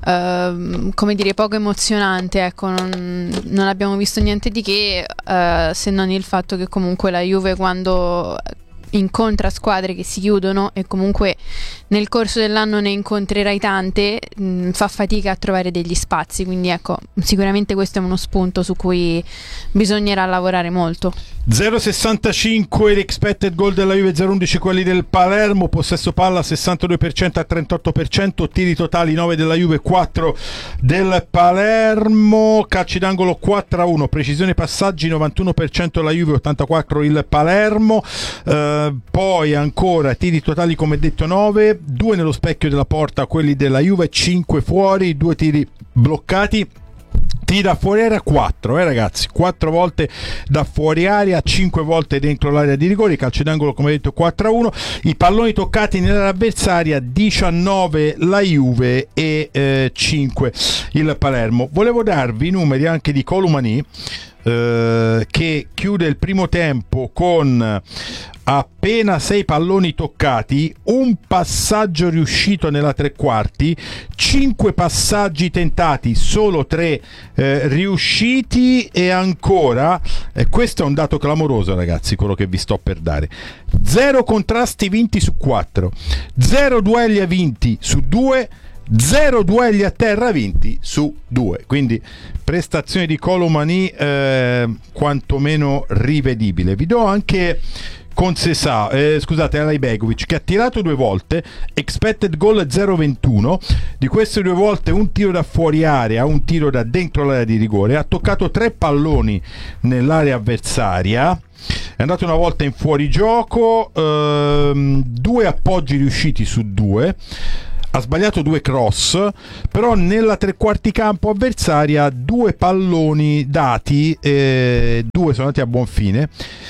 Uh, come dire, poco emozionante, ecco. non, non abbiamo visto niente di che, uh, se non il fatto che comunque la Juve, quando incontra squadre che si chiudono, e comunque nel corso dell'anno ne incontrerai tante, mh, fa fatica a trovare degli spazi, quindi ecco, sicuramente questo è uno spunto su cui bisognerà lavorare molto. zero virgola sessantacinque l'expected goal della Juve, zero virgola undici quelli del Palermo, possesso palla sessantadue per cento a trentotto per cento, tiri totali nove della Juve, quattro del Palermo, calci d'angolo quattro a uno, precisione passaggi novantuno per cento la Juve, ottantaquattro il Palermo. eh, poi ancora tiri totali come detto nove, due nello specchio della porta quelli della Juve, cinque fuori, due tiri bloccati. Tiri da fuori area quattro, eh ragazzi, quattro volte da fuori area, cinque volte dentro l'area di rigore, calcio d'angolo come detto quattro a uno, i palloni toccati nell'area avversaria diciannove la Juve e eh, cinque il Palermo. Volevo darvi i numeri anche di Colomani, eh, che chiude il primo tempo con appena sei palloni toccati, un passaggio riuscito nella tre quarti, cinque passaggi tentati, solo tre eh, riusciti, e ancora E questo è un dato clamoroso, ragazzi, quello che vi sto per dare. Zero contrasti vinti su quattro, zero duelli vinti su due, zero duelli a terra vinti su due. Quindi prestazione di Kolo Muani eh, quantomeno rivedibile. Vi do anche Concesao, eh, scusate, Alaibegovic, che ha tirato due volte, expected goal zero virgola ventuno, di queste due volte un tiro da fuori area, un tiro da dentro l'area di rigore, ha toccato tre palloni nell'area avversaria, è andato una volta in fuorigioco, ehm, due appoggi riusciti su due, ha sbagliato due cross, però nella tre quarti campo avversaria due palloni dati, eh, due sono andati a buon fine.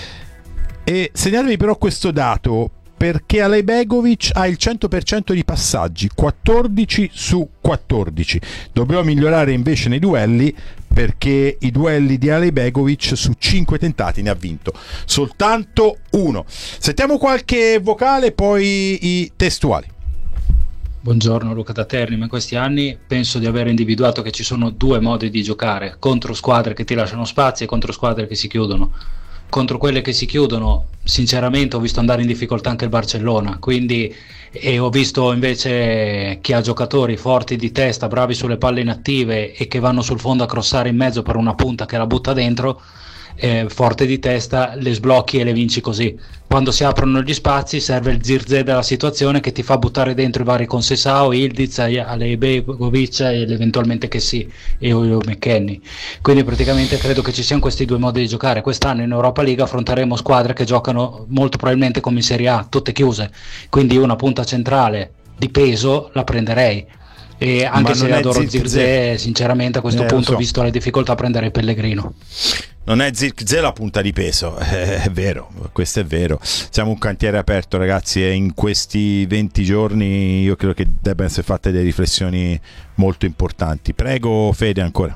E segnatevi però questo dato, perché Alaibegovic ha il cento per cento di passaggi, quattordici su quattordici. Dobbiamo migliorare invece nei duelli, perché i duelli di Alaibegovic su cinque tentati ne ha vinto soltanto uno. Sentiamo qualche vocale, poi i testuali. Buongiorno, Luca da Terni. In questi anni penso di aver individuato che ci sono due modi di giocare: contro squadre che ti lasciano spazi e contro squadre che si chiudono. Contro quelle che si chiudono, sinceramente, ho visto andare in difficoltà anche il Barcellona, quindi e ho visto invece chi ha giocatori forti di testa, bravi sulle palle inattive e che vanno sul fondo a crossare in mezzo per una punta che la butta dentro, eh, forte di testa, le sblocchi e le vinci così. Quando si aprono gli spazi serve il Zirze della situazione che ti fa buttare dentro i vari Concesao, Ildiz, Alaibegovic e eventualmente che sì, e McKennie. Quindi praticamente credo che ci siano questi due modi di giocare. Quest'anno in Europa League affronteremo squadre che giocano molto probabilmente come in Serie A, tutte chiuse, quindi una punta centrale di peso la prenderei. E anche se adoro Zirze, sinceramente a questo eh, punto, so. visto le difficoltà, prenderei Pellegrino. Non è Zirkzee la punta di peso, eh, è vero, questo è vero. Siamo un cantiere aperto, ragazzi, e in questi venti giorni io credo che debbano essere fatte delle riflessioni molto importanti. Prego Fede, ancora.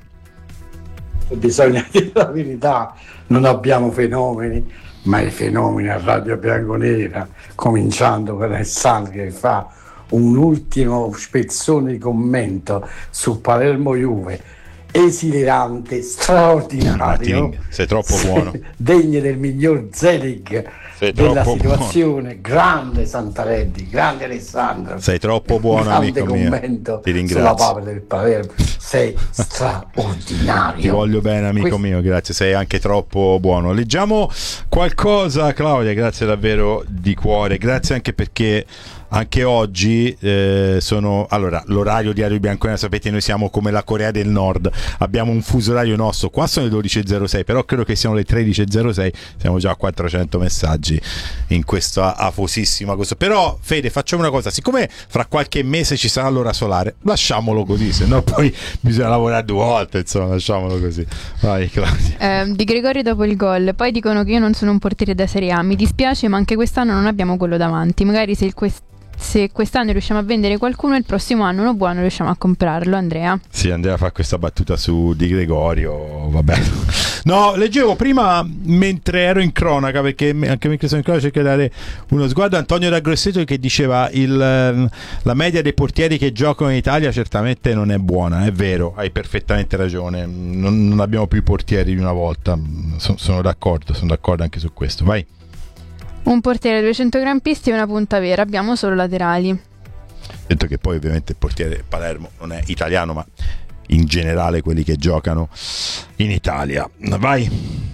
Bisogna dire la verità, non abbiamo fenomeni, ma i fenomeni a Radio Bianconera, cominciando per Alessandro che fa un ultimo spezzone di commento su Palermo Juve, esilerante, straordinario. Martin, sei troppo buono, degno del miglior Zelig della situazione, buono. Grande Santarelli, grande Alessandro, sei troppo buono, grande amico commento mio, ti ringrazio sulla Pavel del Palermo, sei straordinario, ti voglio bene, amico Questo... mio, grazie, sei anche troppo buono. Leggiamo qualcosa, Claudia, grazie davvero di cuore, grazie anche perché anche oggi eh, sono, allora, l'orario di Radio Bianconera, sapete, noi siamo come la Corea del Nord, abbiamo un fuso orario nostro, qua sono le dodici e zero sei, però credo che siano le tredici e zero sei, siamo già a quattrocento messaggi in questa afosissima cosa. Però Fede, facciamo una cosa, siccome fra qualche mese ci sarà l'ora solare, lasciamolo così, se no poi bisogna lavorare due volte, insomma, lasciamolo così. Vai Claudia. Eh, di Gregori dopo il gol, poi dicono che io non sono un portiere da Serie A, mi dispiace, ma anche quest'anno non abbiamo quello davanti, magari se il quest- se quest'anno riusciamo a vendere qualcuno, il prossimo anno uno buono riusciamo a comprarlo. Andrea? Sì, Andrea fa questa battuta su Di Gregorio, vabbè. No, leggevo prima mentre ero in cronaca, perché anche mentre sono in cronaca cerco di dare uno sguardo, Antonio da Grosseto che diceva il, la media dei portieri che giocano in Italia certamente non è buona. È vero, hai perfettamente ragione, non, non abbiamo più portieri di una volta, sono, sono d'accordo, sono d'accordo anche su questo. Vai. Un portiere duecentogrampisti e una punta vera, abbiamo solo laterali. Detto che poi ovviamente il portiere Palermo non è italiano, ma in generale quelli che giocano in Italia. Vai.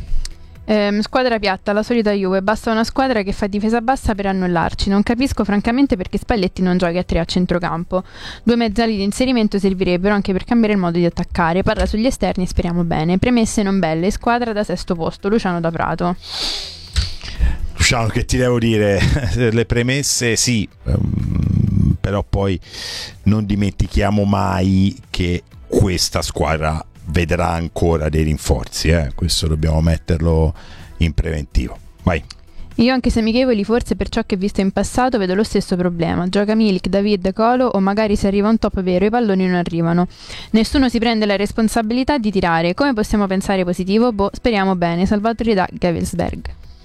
Eh, squadra piatta, la solita Juve, basta una squadra che fa difesa bassa per annullarci. Non capisco francamente perché Spalletti non giochi a tre a centrocampo. Due mezzali di inserimento servirebbero anche per cambiare il modo di attaccare. Parla sugli esterni e speriamo bene. Premesse non belle, squadra da sesto posto, Luciano da Prato. Luciano, che ti devo dire, le premesse sì, um, però poi non dimentichiamo mai che questa squadra vedrà ancora dei rinforzi, eh? Questo dobbiamo metterlo in preventivo. Vai. Io, anche se amichevoli, forse per ciò che ho visto in passato vedo lo stesso problema. Gioca Milik, David, Colo, o magari se arriva un top vero i palloni non arrivano. Nessuno si prende la responsabilità di tirare. Come possiamo pensare positivo? Boh, speriamo bene. Salvatore da Gavelsberg.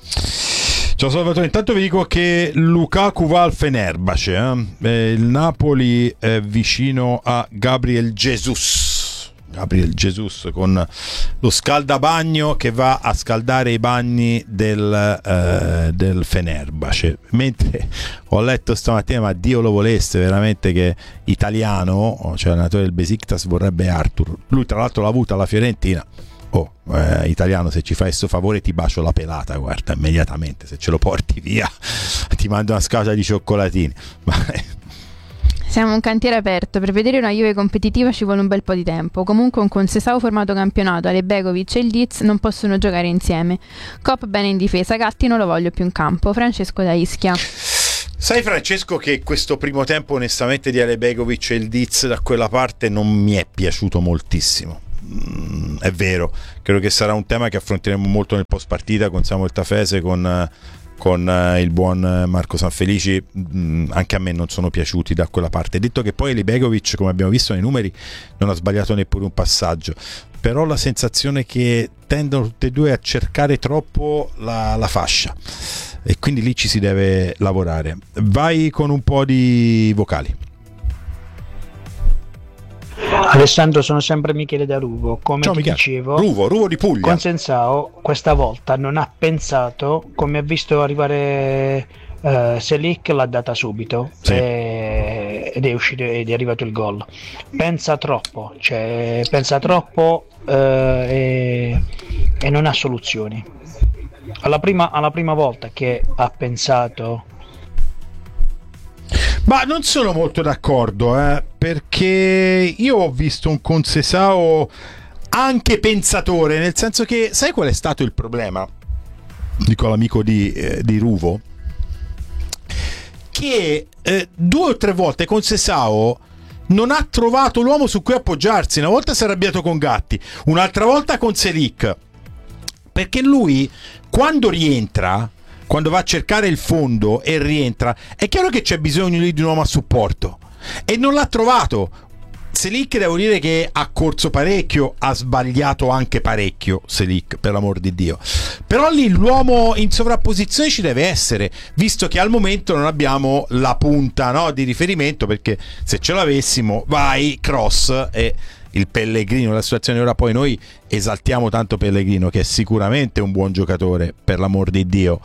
Ciao Salvatore, intanto vi dico che Lukaku va al Fenerbahce, eh? Eh, il Napoli è vicino a Gabriel Jesus, Gabriel Jesus con lo scaldabagno che va a scaldare i bagni del, eh, del Fenerbahce, mentre ho letto stamattina, ma Dio lo volesse veramente, che Italiano, cioè l'allenatore del Besiktas, vorrebbe Arthur. Lui tra l'altro l'ha avuta alla Fiorentina. Oh, eh, Italiano, se ci fai questo favore ti bacio la pelata, guarda, immediatamente, se ce lo porti via ti mando una scatola di cioccolatini. Ma siamo un cantiere aperto, per vedere una Juve competitiva ci vuole un bel po' di tempo. Comunque un Concesao formato campionato, Alebegovic e il Diz non possono giocare insieme. Cop bene in difesa, Gatti non lo voglio più in campo. Francesco da Ischia. Sai Francesco che questo primo tempo onestamente di Alebegovic e il Diz da quella parte non mi è piaciuto moltissimo. Mm, è vero, credo che sarà un tema che affronteremo molto nel post partita con Samuel Tafese, con... con uh, il buon Marco Sanfelici. Mh, anche a me non sono piaciuti da quella parte. Detto che poi Libegovic, come abbiamo visto nei numeri, non ha sbagliato neppure un passaggio, però la sensazione che tendono tutti e due a cercare troppo la, la fascia, e quindi lì ci si deve lavorare. Vai con un po' di vocali. Alessandro, sono sempre Michele da Ruvo. Come Ciao, ti Michele. dicevo, Ruvo, Ruvo di Puglia. Concensao questa volta non ha pensato, come ha visto arrivare uh, Selic, l'ha data subito, sì. e, ed è uscito ed è arrivato il gol. Pensa troppo, cioè pensa troppo uh, e, e non ha soluzioni. Alla prima, alla prima volta che ha pensato. Ma non sono molto d'accordo, eh, perché io ho visto un Concesao anche pensatore, nel senso che, sai qual è stato il problema? Dico l'amico di, eh, di Ruvo, che eh, due o tre volte Concesao non ha trovato l'uomo su cui appoggiarsi. Una volta si è arrabbiato con Gatti, un'altra volta con Selic, perché lui quando rientra, quando va a cercare il fondo e rientra, è chiaro che c'è bisogno di un uomo a supporto, e non l'ha trovato. Selic, devo dire che ha corso parecchio, ha sbagliato anche parecchio Selic, per l'amor di Dio, però lì l'uomo in sovrapposizione ci deve essere, visto che al momento non abbiamo la punta, no, di riferimento, perché se ce l'avessimo vai cross e il Pellegrino, la situazione. Ora poi noi esaltiamo tanto Pellegrino, che è sicuramente un buon giocatore, per l'amor di Dio,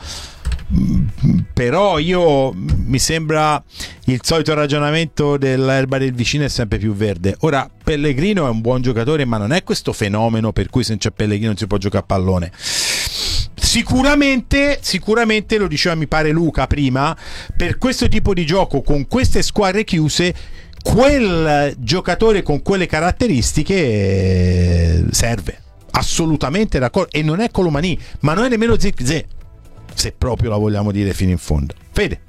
però io mi sembra il solito ragionamento dell'erba del vicino è sempre più verde. Ora Pellegrino è un buon giocatore, ma non è questo fenomeno per cui se non c'è Pellegrino non si può giocare a pallone. Sicuramente, sicuramente lo diceva mi pare Luca prima, per questo tipo di gioco con queste squadre chiuse quel giocatore con quelle caratteristiche serve, assolutamente d'accordo. E non è Colomani, ma non è nemmeno Zirkzee, se proprio la vogliamo dire fino in fondo. Fede.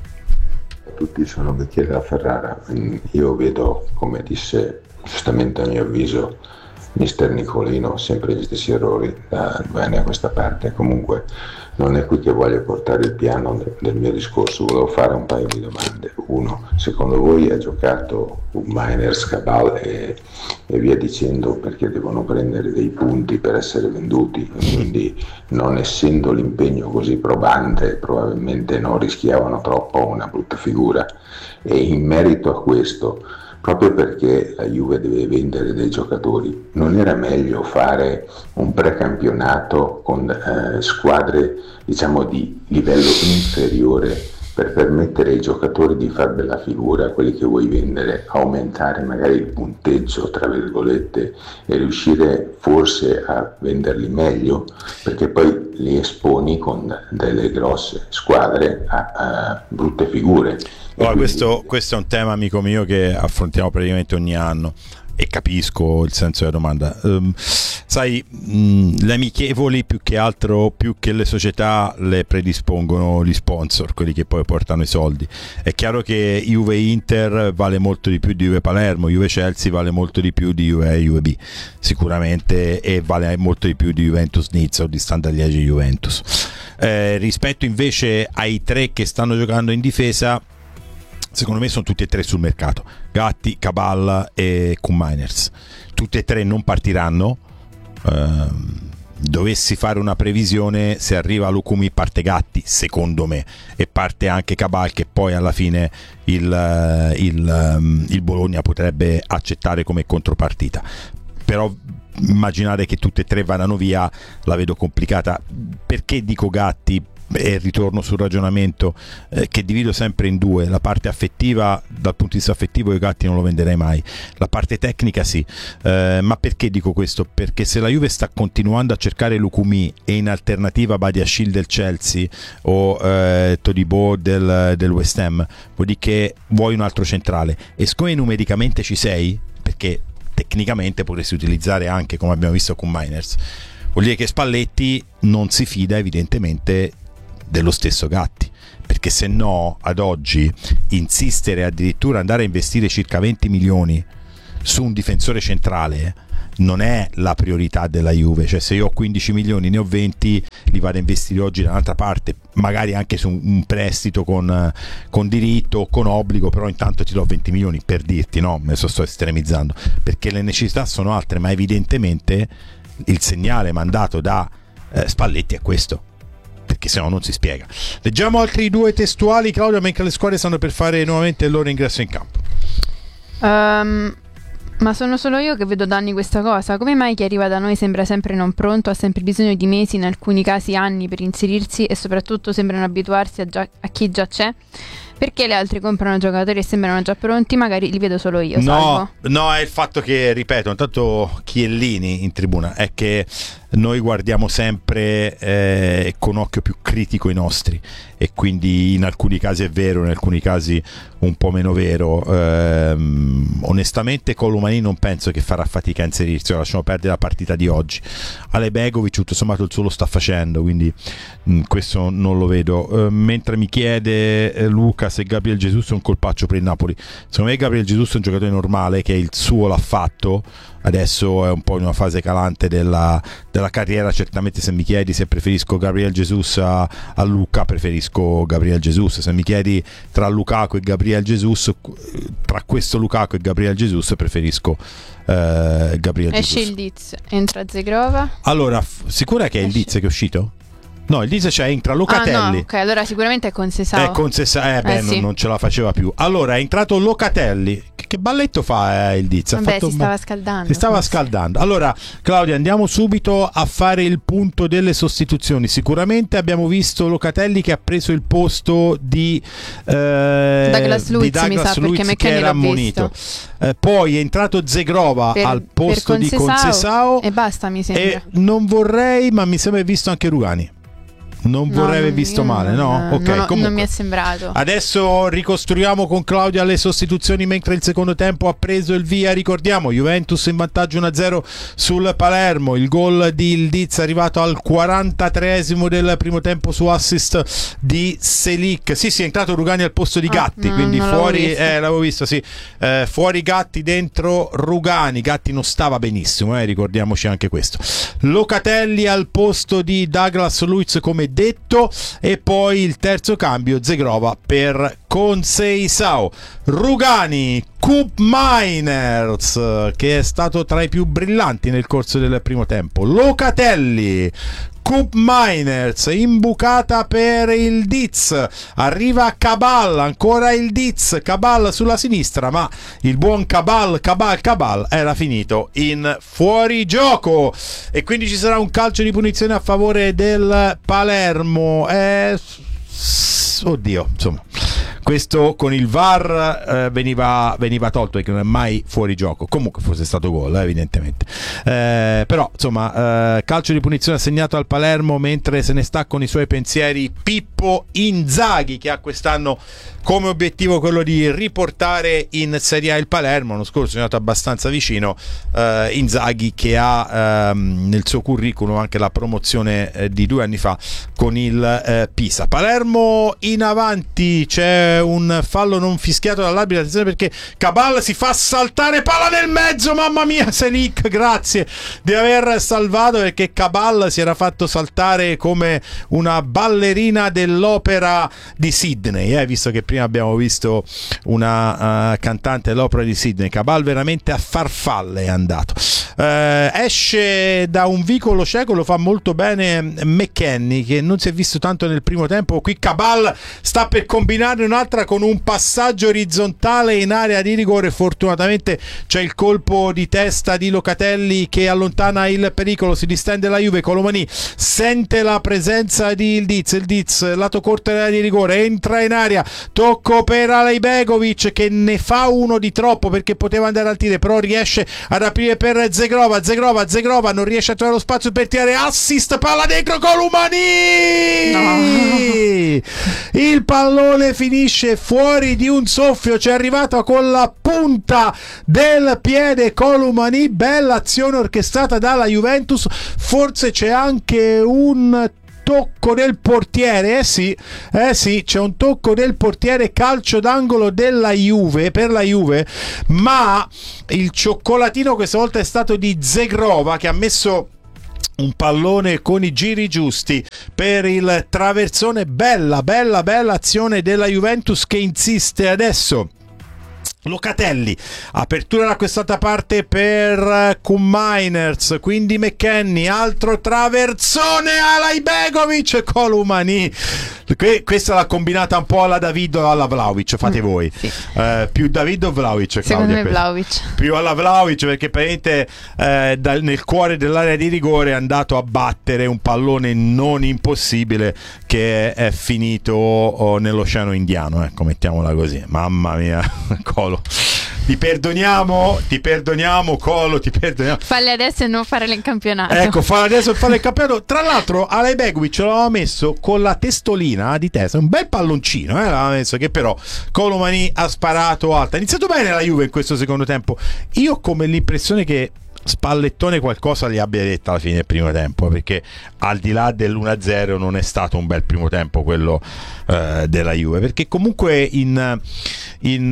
Tutti sono Michele da Ferrara. Io vedo, come disse giustamente a mio avviso mister Nicolino, sempre gli stessi errori da due anni a questa parte. Comunque non è qui che voglio portare il piano del, del mio discorso. Volevo fare un paio di domande. Uno, secondo voi ha giocato un Miners, Cabal e, e via dicendo perché devono prendere dei punti per essere venduti, quindi non essendo l'impegno così probante probabilmente non rischiavano troppo una brutta figura? E in merito a questo, proprio perché la Juve deve vendere dei giocatori, non era meglio fare un precampionato con eh, squadre, diciamo, di livello inferiore, per permettere ai giocatori di far bella figura, quelli che vuoi vendere, aumentare magari il punteggio tra virgolette e riuscire forse a venderli meglio, perché poi li esponi con delle grosse squadre a, a brutte figure. Allora, questo, questo è un tema, amico mio, che affrontiamo praticamente ogni anno, e capisco il senso della domanda. Um, sai, mh, le amichevoli più che altro, più che le società, le predispongono gli sponsor, quelli che poi portano i soldi. È chiaro che Juve Inter vale molto di più di Juve Palermo, Juve Chelsea vale molto di più di Juve Juve B, sicuramente, e vale molto di più di Juventus Nizza o di Standard Liegi Juventus. Eh, rispetto invece ai tre che stanno giocando in difesa, secondo me sono tutti e tre sul mercato: Gatti, Cabal e Koeman-Miners. Tutti e tre non partiranno. Uh, dovessi fare una previsione, se arriva Lukumi parte Gatti, secondo me, e parte anche Cabal, che poi alla fine il, il, il Bologna potrebbe accettare come contropartita. però immaginare che tutte e tre vadano via la vedo complicata. Perché dico Gatti? E ritorno sul ragionamento eh, che divido sempre in due: la parte affettiva. Dal punto di vista affettivo io Gatti non lo venderei mai, la parte tecnica sì, eh, ma perché dico questo? Perché se la Juve sta continuando a cercare Lukumi e in alternativa Badiashile del Chelsea o eh, Todibo del, del West Ham, vuol dire che vuoi un altro centrale, e siccome numericamente ci sei, perché tecnicamente potresti utilizzare anche, come abbiamo visto con Miners, vuol dire che Spalletti non si fida evidentemente dello stesso Gatti, perché se no ad oggi insistere, addirittura andare a investire circa venti milioni su un difensore centrale non è la priorità della Juve. Cioè, se io ho quindici milioni, ne ho venti, li vado a investire oggi da un'altra parte, magari anche su un prestito con, con diritto o con obbligo, però intanto ti do venti milioni, per dirti, no, me lo sto estremizzando, perché le necessità sono altre, ma evidentemente il segnale mandato da eh, Spalletti è questo, perché se no non si spiega. Leggiamo altri due testuali, Claudia, mentre le squadre stanno per fare nuovamente il loro ingresso in campo. Um, ma sono solo io che vedo danni questa cosa? Come mai chi arriva da noi sembra sempre non pronto, ha sempre bisogno di mesi, in alcuni casi anni, per inserirsi, e soprattutto sembrano abituarsi a, già, a chi già c'è? Perché le altre comprano giocatori e sembrano già pronti? Magari li vedo solo io. No, salvo. no, è il fatto che, ripeto, intanto Chiellini in tribuna, è che noi guardiamo sempre eh, con occhio più critico i nostri, e quindi in alcuni casi è vero, in alcuni casi un po' meno vero. Ehm, onestamente Colomani non penso che farà fatica a inserirsi, lasciamo perdere la partita di oggi. Ale Begovic tutto sommato il suo lo sta facendo, quindi mh, questo non lo vedo. Ehm, mentre mi chiede eh, Luca se Gabriel Jesus è un colpaccio per il Napoli, secondo me Gabriel Jesus è un giocatore normale che il suo l'ha fatto, adesso è un po' in una fase calante della, della carriera. Certamente se mi chiedi se preferisco Gabriel Jesus a, a Luca, preferisco Gabriel Jesus. Se mi chiedi tra Lukaku e Gabriel Jesus, tra questo Lukaku e Gabriel Jesus preferisco eh, Gabriel Jesus. Esce il Diz, entra Zegrova. Allora, f- sicura che è il Diz che è uscito? No, il Diz c'è, entra Locatelli. Ah, no, ok, allora sicuramente è con Sesao. È con Sesao, eh, beh, eh, non, sì. non ce la faceva più. Allora è entrato Locatelli. Che, che balletto fa eh, il Diz? Vabbè, ha fatto si stava scaldando. Si stava forse. scaldando. Allora, Claudia, andiamo subito a fare il punto delle sostituzioni. Sicuramente abbiamo visto Locatelli che ha preso il posto di eh, Douglas Luiz, di Douglas mi sa, Luiz, perché che McKennie era l'ho ammonito. Eh, poi è entrato Zegrova Per- al posto per di Concesao, Concesao e basta, mi sembra. e non vorrei, ma mi sembra visto anche Rugani. Non No, vorrei aver non- visto io male, non- no? Ok, non, ho- comunque. non mi è sembrato. Adesso ricostruiamo con Claudia le sostituzioni mentre il secondo tempo ha preso il via. Ricordiamo Juventus in vantaggio uno a zero sul Palermo, il gol di Ildiz arrivato al quarantatreesimo del primo tempo su assist di Selic. Sì, sì, è entrato Rugani al posto di Ah, Gatti, no, quindi non l'avevo fuori visto. eh, l'avevo visto, sì. Eh, fuori Gatti, dentro Rugani. Gatti non stava benissimo, eh, ricordiamoci anche questo. Locatelli al posto di Douglas Luiz, come detto, e poi il terzo cambio Zegrova per Conceição. Rugani, Koop Miners, che è stato tra i più brillanti nel corso del primo tempo. Locatelli, Koop Miners, imbucata per il Diz, arriva Cabal, ancora il Diz, Cabal sulla sinistra, ma il buon Cabal, Cabal, Cabal era finito in fuorigioco, e quindi ci sarà un calcio di punizione a favore del Palermo. Eh, oddio, insomma, questo con il V A R eh, veniva, veniva tolto, perché non è mai fuori gioco. Comunque fosse stato gol, eh, evidentemente. Eh, però, insomma, eh, calcio di punizione assegnato al Palermo, mentre se ne sta con i suoi pensieri Pippo Inzaghi, che ha quest'anno come obiettivo quello di riportare in Serie A il Palermo. L'anno scorso è andato abbastanza vicino. eh, Inzaghi, che ha ehm, nel suo curriculum anche la promozione eh, di due anni fa con il eh, Pisa. Palermo in avanti, c'è un fallo non fischiato dall'arbitro, attenzione perché Cabal si fa saltare, palla nel mezzo, mamma mia, Selic, grazie di aver salvato, perché Cabal si era fatto saltare come una ballerina dell'opera di Sydney, eh, visto che prima abbiamo visto una uh, cantante dell'opera di Sydney. Cabal veramente a farfalle è andato. Uh, esce da un vicolo cieco, lo fa molto bene McKennie, che non si è visto tanto nel primo tempo. Qui Cabal sta per combinare un'altra dall'altra con un passaggio orizzontale in area di rigore. Fortunatamente c'è il colpo di testa di Locatelli che allontana il pericolo, si distende la Juve. Colomani sente la presenza di Ildiz, Ildiz lato corto in area di rigore, entra in area, tocco per Alejbegovic che ne fa uno di troppo perché poteva andare al tiro, però riesce ad aprire per Zegrova, Zegrova, Zegrova non riesce a trovare lo spazio per tirare, assist, palla dentro, Colomani! No. Il pallone finisce fuori di un soffio, c'è arrivato con la punta del piede Colomani, bella azione orchestrata dalla Juventus, forse c'è anche un tocco del portiere, eh sì, eh sì, c'è un tocco del portiere, calcio d'angolo della Juve, per la Juve, ma il cioccolatino questa volta è stato di Zegrova che ha messo un pallone con i giri giusti per il traversone. Bella, bella, bella azione della Juventus che insiste adesso. Locatelli, apertura da quest'altra parte per Koumajners, quindi McKennie, altro traversone, Alejbegovic, Colomani. Questa l'ha combinata un po' alla David o alla Vlahovic, fate voi. Sì. Uh, più David o Vlahovic? Secondo me Vlahovic. Più alla Vlahovic perché praticamente eh, dal, nel cuore dell'area di rigore è andato a battere un pallone non impossibile che è finito oh, nell'Oceano Indiano, ecco, mettiamola così. Mamma mia, Colo. Ti perdoniamo, ti perdoniamo, Colo, ti perdoniamo. Falli adesso e non fare il campionato. Ecco, falli adesso e fare il campionato. Tra l'altro, Alejbegovic l'aveva messo con la testolina di testa, un bel palloncino, eh, l'aveva messo, che però Colomani ha sparato alta. Ha iniziato bene la Juve in questo secondo tempo. Io ho come l'impressione che Spallettone qualcosa gli abbia detto alla fine del primo tempo, perché al di là dell'uno a zero non è stato un bel primo tempo quello eh, della Juve, perché comunque in, in,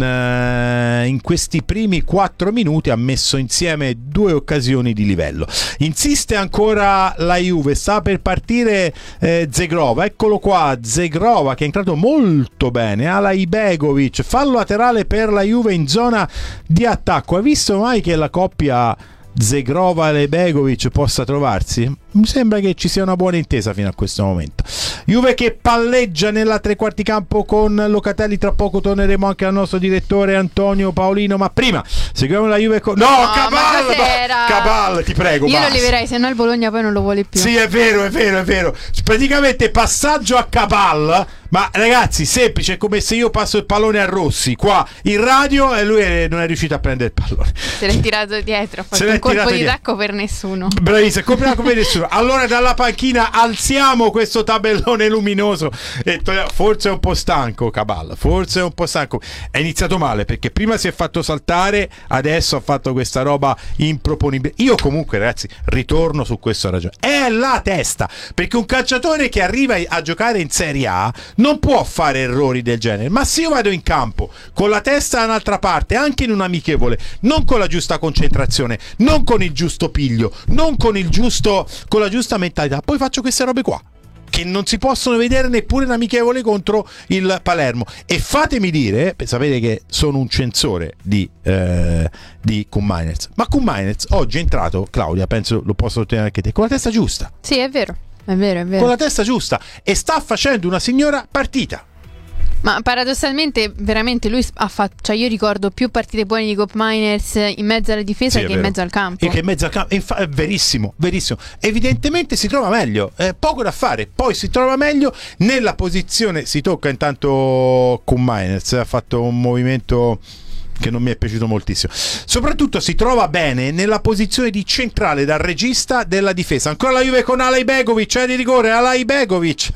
uh, in questi primi quattro minuti ha messo insieme due occasioni di livello. Insiste ancora la Juve, sta per partire eh, Zegrova, eccolo qua, Zegrova che è entrato molto bene, Alejbegovic, fallo laterale per la Juve in zona di attacco. Hai visto mai che la coppia Zegrova e Alejbegovic possa trovarsi? Mi sembra che ci sia una buona intesa fino a questo momento. Juve che palleggia nella tre quarti campo con Locatelli, tra poco torneremo anche al nostro direttore Antonio Paolino, ma prima seguiamo la Juve con... No, no Cabal! Cabal, ti prego, io basta. lo leverei, se no il Bologna poi non lo vuole più. Sì, è vero, è vero, è vero. Praticamente passaggio a Cabal, ma ragazzi, semplice, è come se io passo il pallone a Rossi qua in radio e lui non è riuscito a prendere il pallone. Se l'è tirato dietro, ha fatto un colpo di tacco per nessuno. Bravissimo, colpo di tacco per nessuno. Allora dalla panchina alziamo questo tabellone luminoso e to- forse è un po' stanco Cabal, forse è un po' stanco. È iniziato male perché prima si è fatto saltare, adesso ha fatto questa roba improponibile. Io comunque ragazzi ritorno su questo ragione. È la testa, perché un calciatore che arriva a giocare in Serie A non può fare errori del genere. Ma se io vado in campo con la testa da un'altra parte, anche in un amichevole, non con la giusta concentrazione, non con il giusto piglio, non con il giusto con la giusta mentalità, poi faccio queste robe qua che non si possono vedere neppure in amichevole contro il Palermo. E fatemi dire, sapete che sono un censore di eh, di Koumajners, ma Koumajners oggi è entrato, Claudia, penso lo posso ottenere anche te, con la testa giusta. Sì, è vero, è vero, è vero. Con la testa giusta e sta facendo una signora partita. Ma paradossalmente veramente lui ha fatto, cioè io ricordo più partite buone di Koumajners in mezzo alla difesa sì, che in mezzo al campo. E che in mezzo al campo, infa- è verissimo, verissimo. Evidentemente si trova meglio, eh, poco da fare. Poi si trova meglio nella posizione, si tocca intanto Koumajners, ha fatto un movimento che non mi è piaciuto moltissimo. Soprattutto si trova bene nella posizione di centrale dal regista della difesa. Ancora la Juve con Alejbegovic, c'è di rigore Alejbegovic.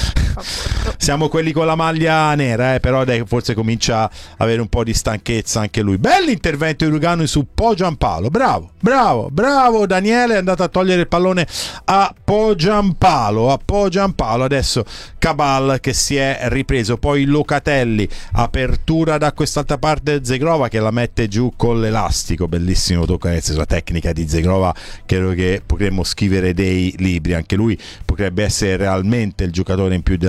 Siamo quelli con la maglia nera, eh, però dai, forse comincia a avere un po' di stanchezza anche lui. Bell'intervento di Lugano su Po Giampaolo. Bravo, bravo, bravo Daniele, è andato a togliere il pallone a Po Giampaolo, a Po Giampaolo. Adesso Cabal che si è ripreso, poi Locatelli, apertura da quest'altra parte Zegrova che la mette giù con l'elastico, bellissimo tocco, la tecnica di Zegrova, credo che potremmo scrivere dei libri, anche lui potrebbe essere realmente il giocatore in più della Juventus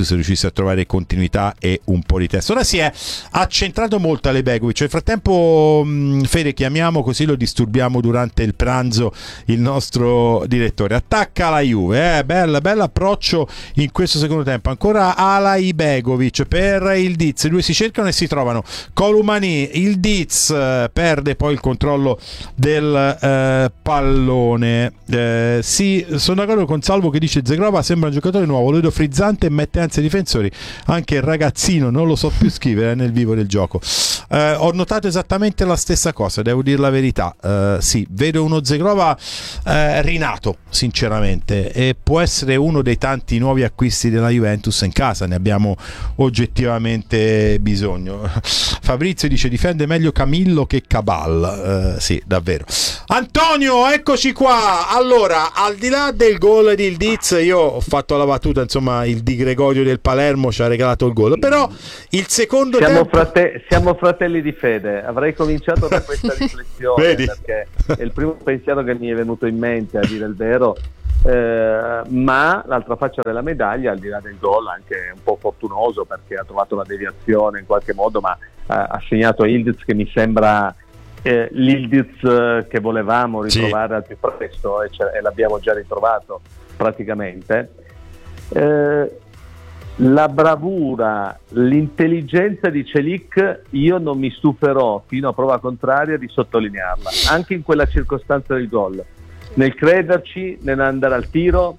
Juventus riuscisse a trovare continuità e un po' di testa. Ora si è accentrato molto alle Begovic. Nel frattempo, mh, Fede, chiamiamo così lo disturbiamo durante il pranzo il nostro direttore. Attacca la Juve, eh? bella, bello approccio in questo secondo tempo. Ancora Alai Begovic per il Diz, i due si cercano e si trovano. Columani, il Diz eh, perde poi il controllo del eh, pallone. Eh, sì, sono d'accordo con Salvo che dice Zegrova sembra un giocatore nuovo, lo vedo frizzante e mette ansia ai difensori. Anche il ragazzino non lo so più scrivere nel vivo del gioco. Eh, ho notato esattamente la stessa cosa, devo dire la verità. Eh, sì, vedo uno Zegrova eh, rinato, sinceramente, e può essere uno dei tanti nuovi acquisti della Juventus in casa, ne abbiamo oggettivamente bisogno. Fabrizio dice difende meglio Camillo che Cabal. Eh, sì, davvero. Antonio, eccoci qua. Allora, al di là del gol di Ildiz, io ho fatto la battuta, insomma, il Di Gregorio del Palermo ci ha regalato il gol, però il secondo siamo, tempo... frate- siamo fratelli di fede, avrei cominciato da questa riflessione. Vedi? Perché è il primo pensiero che mi è venuto in mente, a dire il vero. Eh, ma l'altra faccia della medaglia, al di là del gol, anche un po' fortunoso perché ha trovato la deviazione in qualche modo, ma eh, ha segnato Ildiz, che mi sembra eh, l'Ildiz che volevamo ritrovare sì. al più presto, e, e l'abbiamo già ritrovato praticamente. Eh, la bravura, l'intelligenza di Celik, io non mi stuferò fino a prova contraria di sottolinearla, anche in quella circostanza del gol, nel crederci, nell'andare al tiro,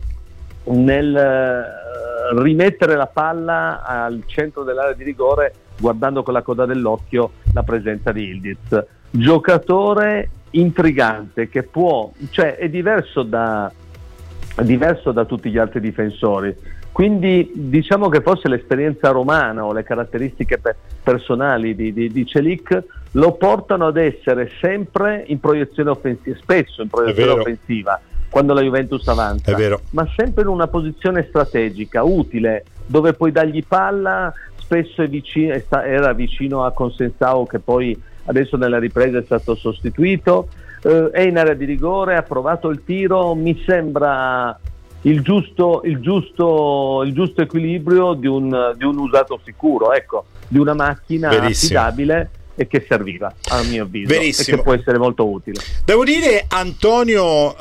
nel uh, rimettere la palla al centro dell'area di rigore, guardando con la coda dell'occhio la presenza di Ildiz. Giocatore intrigante che può, cioè è diverso da, diverso da tutti gli altri difensori. Quindi diciamo che forse l'esperienza romana o le caratteristiche pe- personali di, di, di Celik lo portano ad essere sempre in proiezione offensiva, spesso in proiezione offensiva quando la Juventus avanza, è vero. Ma sempre in una posizione strategica, utile, dove puoi dargli palla, spesso è vicino, è sta- era vicino a Consensao, che poi adesso nella ripresa è stato sostituito, eh, è in area di rigore, ha provato il tiro, mi sembra... Il giusto, il giusto, il giusto equilibrio di un, di un usato sicuro, ecco, di una macchina Verissimo. affidabile e che serviva, a mio avviso, Verissimo. e che può essere molto utile. Devo dire, Antonio,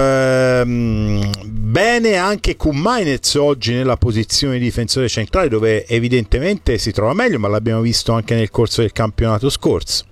ehm, bene anche Kumainez oggi nella posizione di difensore centrale, dove evidentemente si trova meglio, ma l'abbiamo visto anche nel corso del campionato scorso.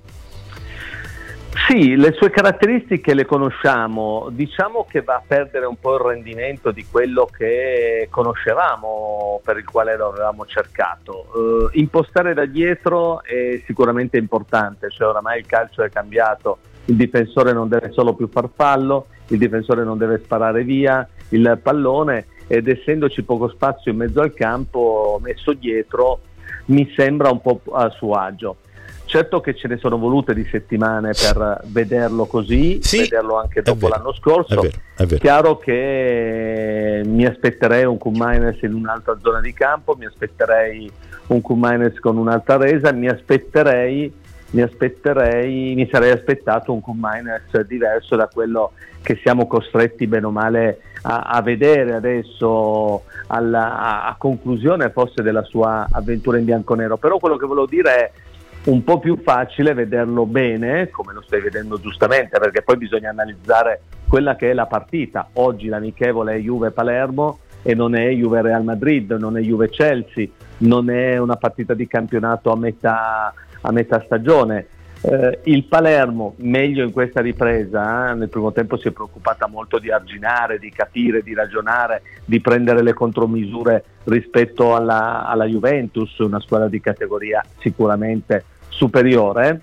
Sì, le sue caratteristiche le conosciamo, diciamo che va a perdere un po' il rendimento di quello che conoscevamo, per il quale lo avevamo cercato. Uh, impostare da dietro è sicuramente importante, cioè oramai il calcio è cambiato, il difensore non deve solo più far fallo, il difensore non deve sparare via il pallone, ed essendoci poco spazio in mezzo al campo, messo dietro mi sembra un po' a suo agio. Certo che ce ne sono volute di settimane per vederlo così, sì, vederlo anche dopo l'anno scorso. È vero, è vero. Chiaro che mi aspetterei un Kumainez in un'altra zona di campo, mi aspetterei un Kumainez con un'altra resa, mi aspetterei, mi aspetterei, mi sarei aspettato un Kumainez diverso da quello che siamo costretti bene o male a, a vedere adesso alla, a, a conclusione forse della sua avventura in bianconero. Però quello che volevo dire è un po' più facile vederlo bene, come lo stai vedendo giustamente, perché poi bisogna analizzare quella che è la partita. Oggi l'amichevole è Juve-Palermo e non è Juve-Real Madrid, non è Juve-Chelsea, non è una partita di campionato a metà, a metà stagione. Eh, il Palermo, meglio in questa ripresa, eh, nel primo tempo si è preoccupata molto di arginare, di capire, di ragionare, di prendere le contromisure rispetto alla, alla Juventus, una squadra di categoria sicuramente superiore.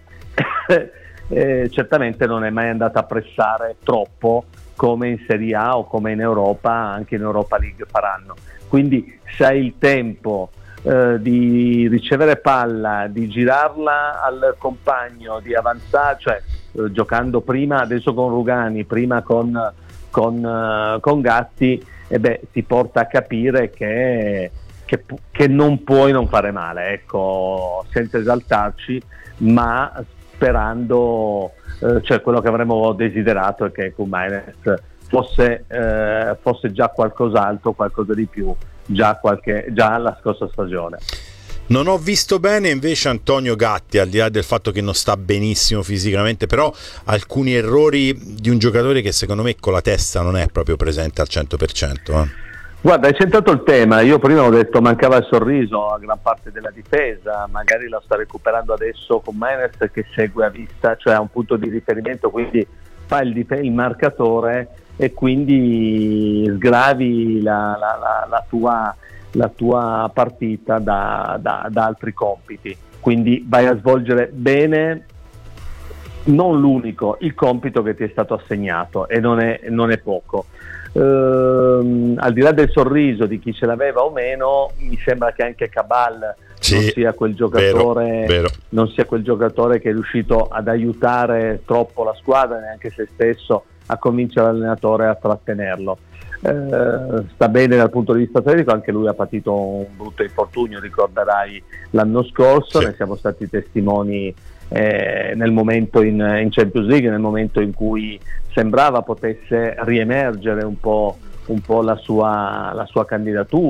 eh, certamente non è mai andata a pressare troppo come in Serie A o come in Europa, anche in Europa League faranno. Quindi se hai il tempo eh, di ricevere palla, di girarla al compagno, di avanzare, cioè eh, giocando prima adesso con Rugani, prima con, con, uh, con Gatti, e beh, ti porta a capire che, che, che non puoi non fare male, ecco, senza esaltarci, ma sperando, eh, cioè quello che avremmo desiderato è che Kumainez fosse, eh, fosse già qualcos'altro, qualcosa di più, già, qualche, già la scorsa stagione. Non ho visto bene invece Antonio Gatti, al di là del fatto che non sta benissimo fisicamente, però alcuni errori di un giocatore che secondo me con la testa non è proprio presente al cento per cento. Eh. Guarda, hai centrato il tema. Io prima ho detto mancava il sorriso a gran parte della difesa, magari la sta recuperando adesso con Menez che segue a vista, cioè ha un punto di riferimento, quindi fa il, dif- il marcatore e quindi sgravi la, la, la, la tua la tua partita da, da, da altri compiti, quindi vai a svolgere bene non l'unico, il compito che ti è stato assegnato, e non è, non è poco. Ehm, al di là del sorriso di chi ce l'aveva o meno, mi sembra che anche Cabal sì, non sia quel giocatore vero, vero. non sia quel giocatore che è riuscito ad aiutare troppo la squadra, neanche se stesso, a convincere l'allenatore a trattenerlo. Eh, sta bene dal punto di vista tecnico, anche lui ha patito un brutto infortunio, ricorderai l'anno scorso, sì. Ne siamo stati testimoni eh, nel momento in, in Champions League, nel momento in cui sembrava potesse riemergere un po', un po' la sua, la sua candidatura.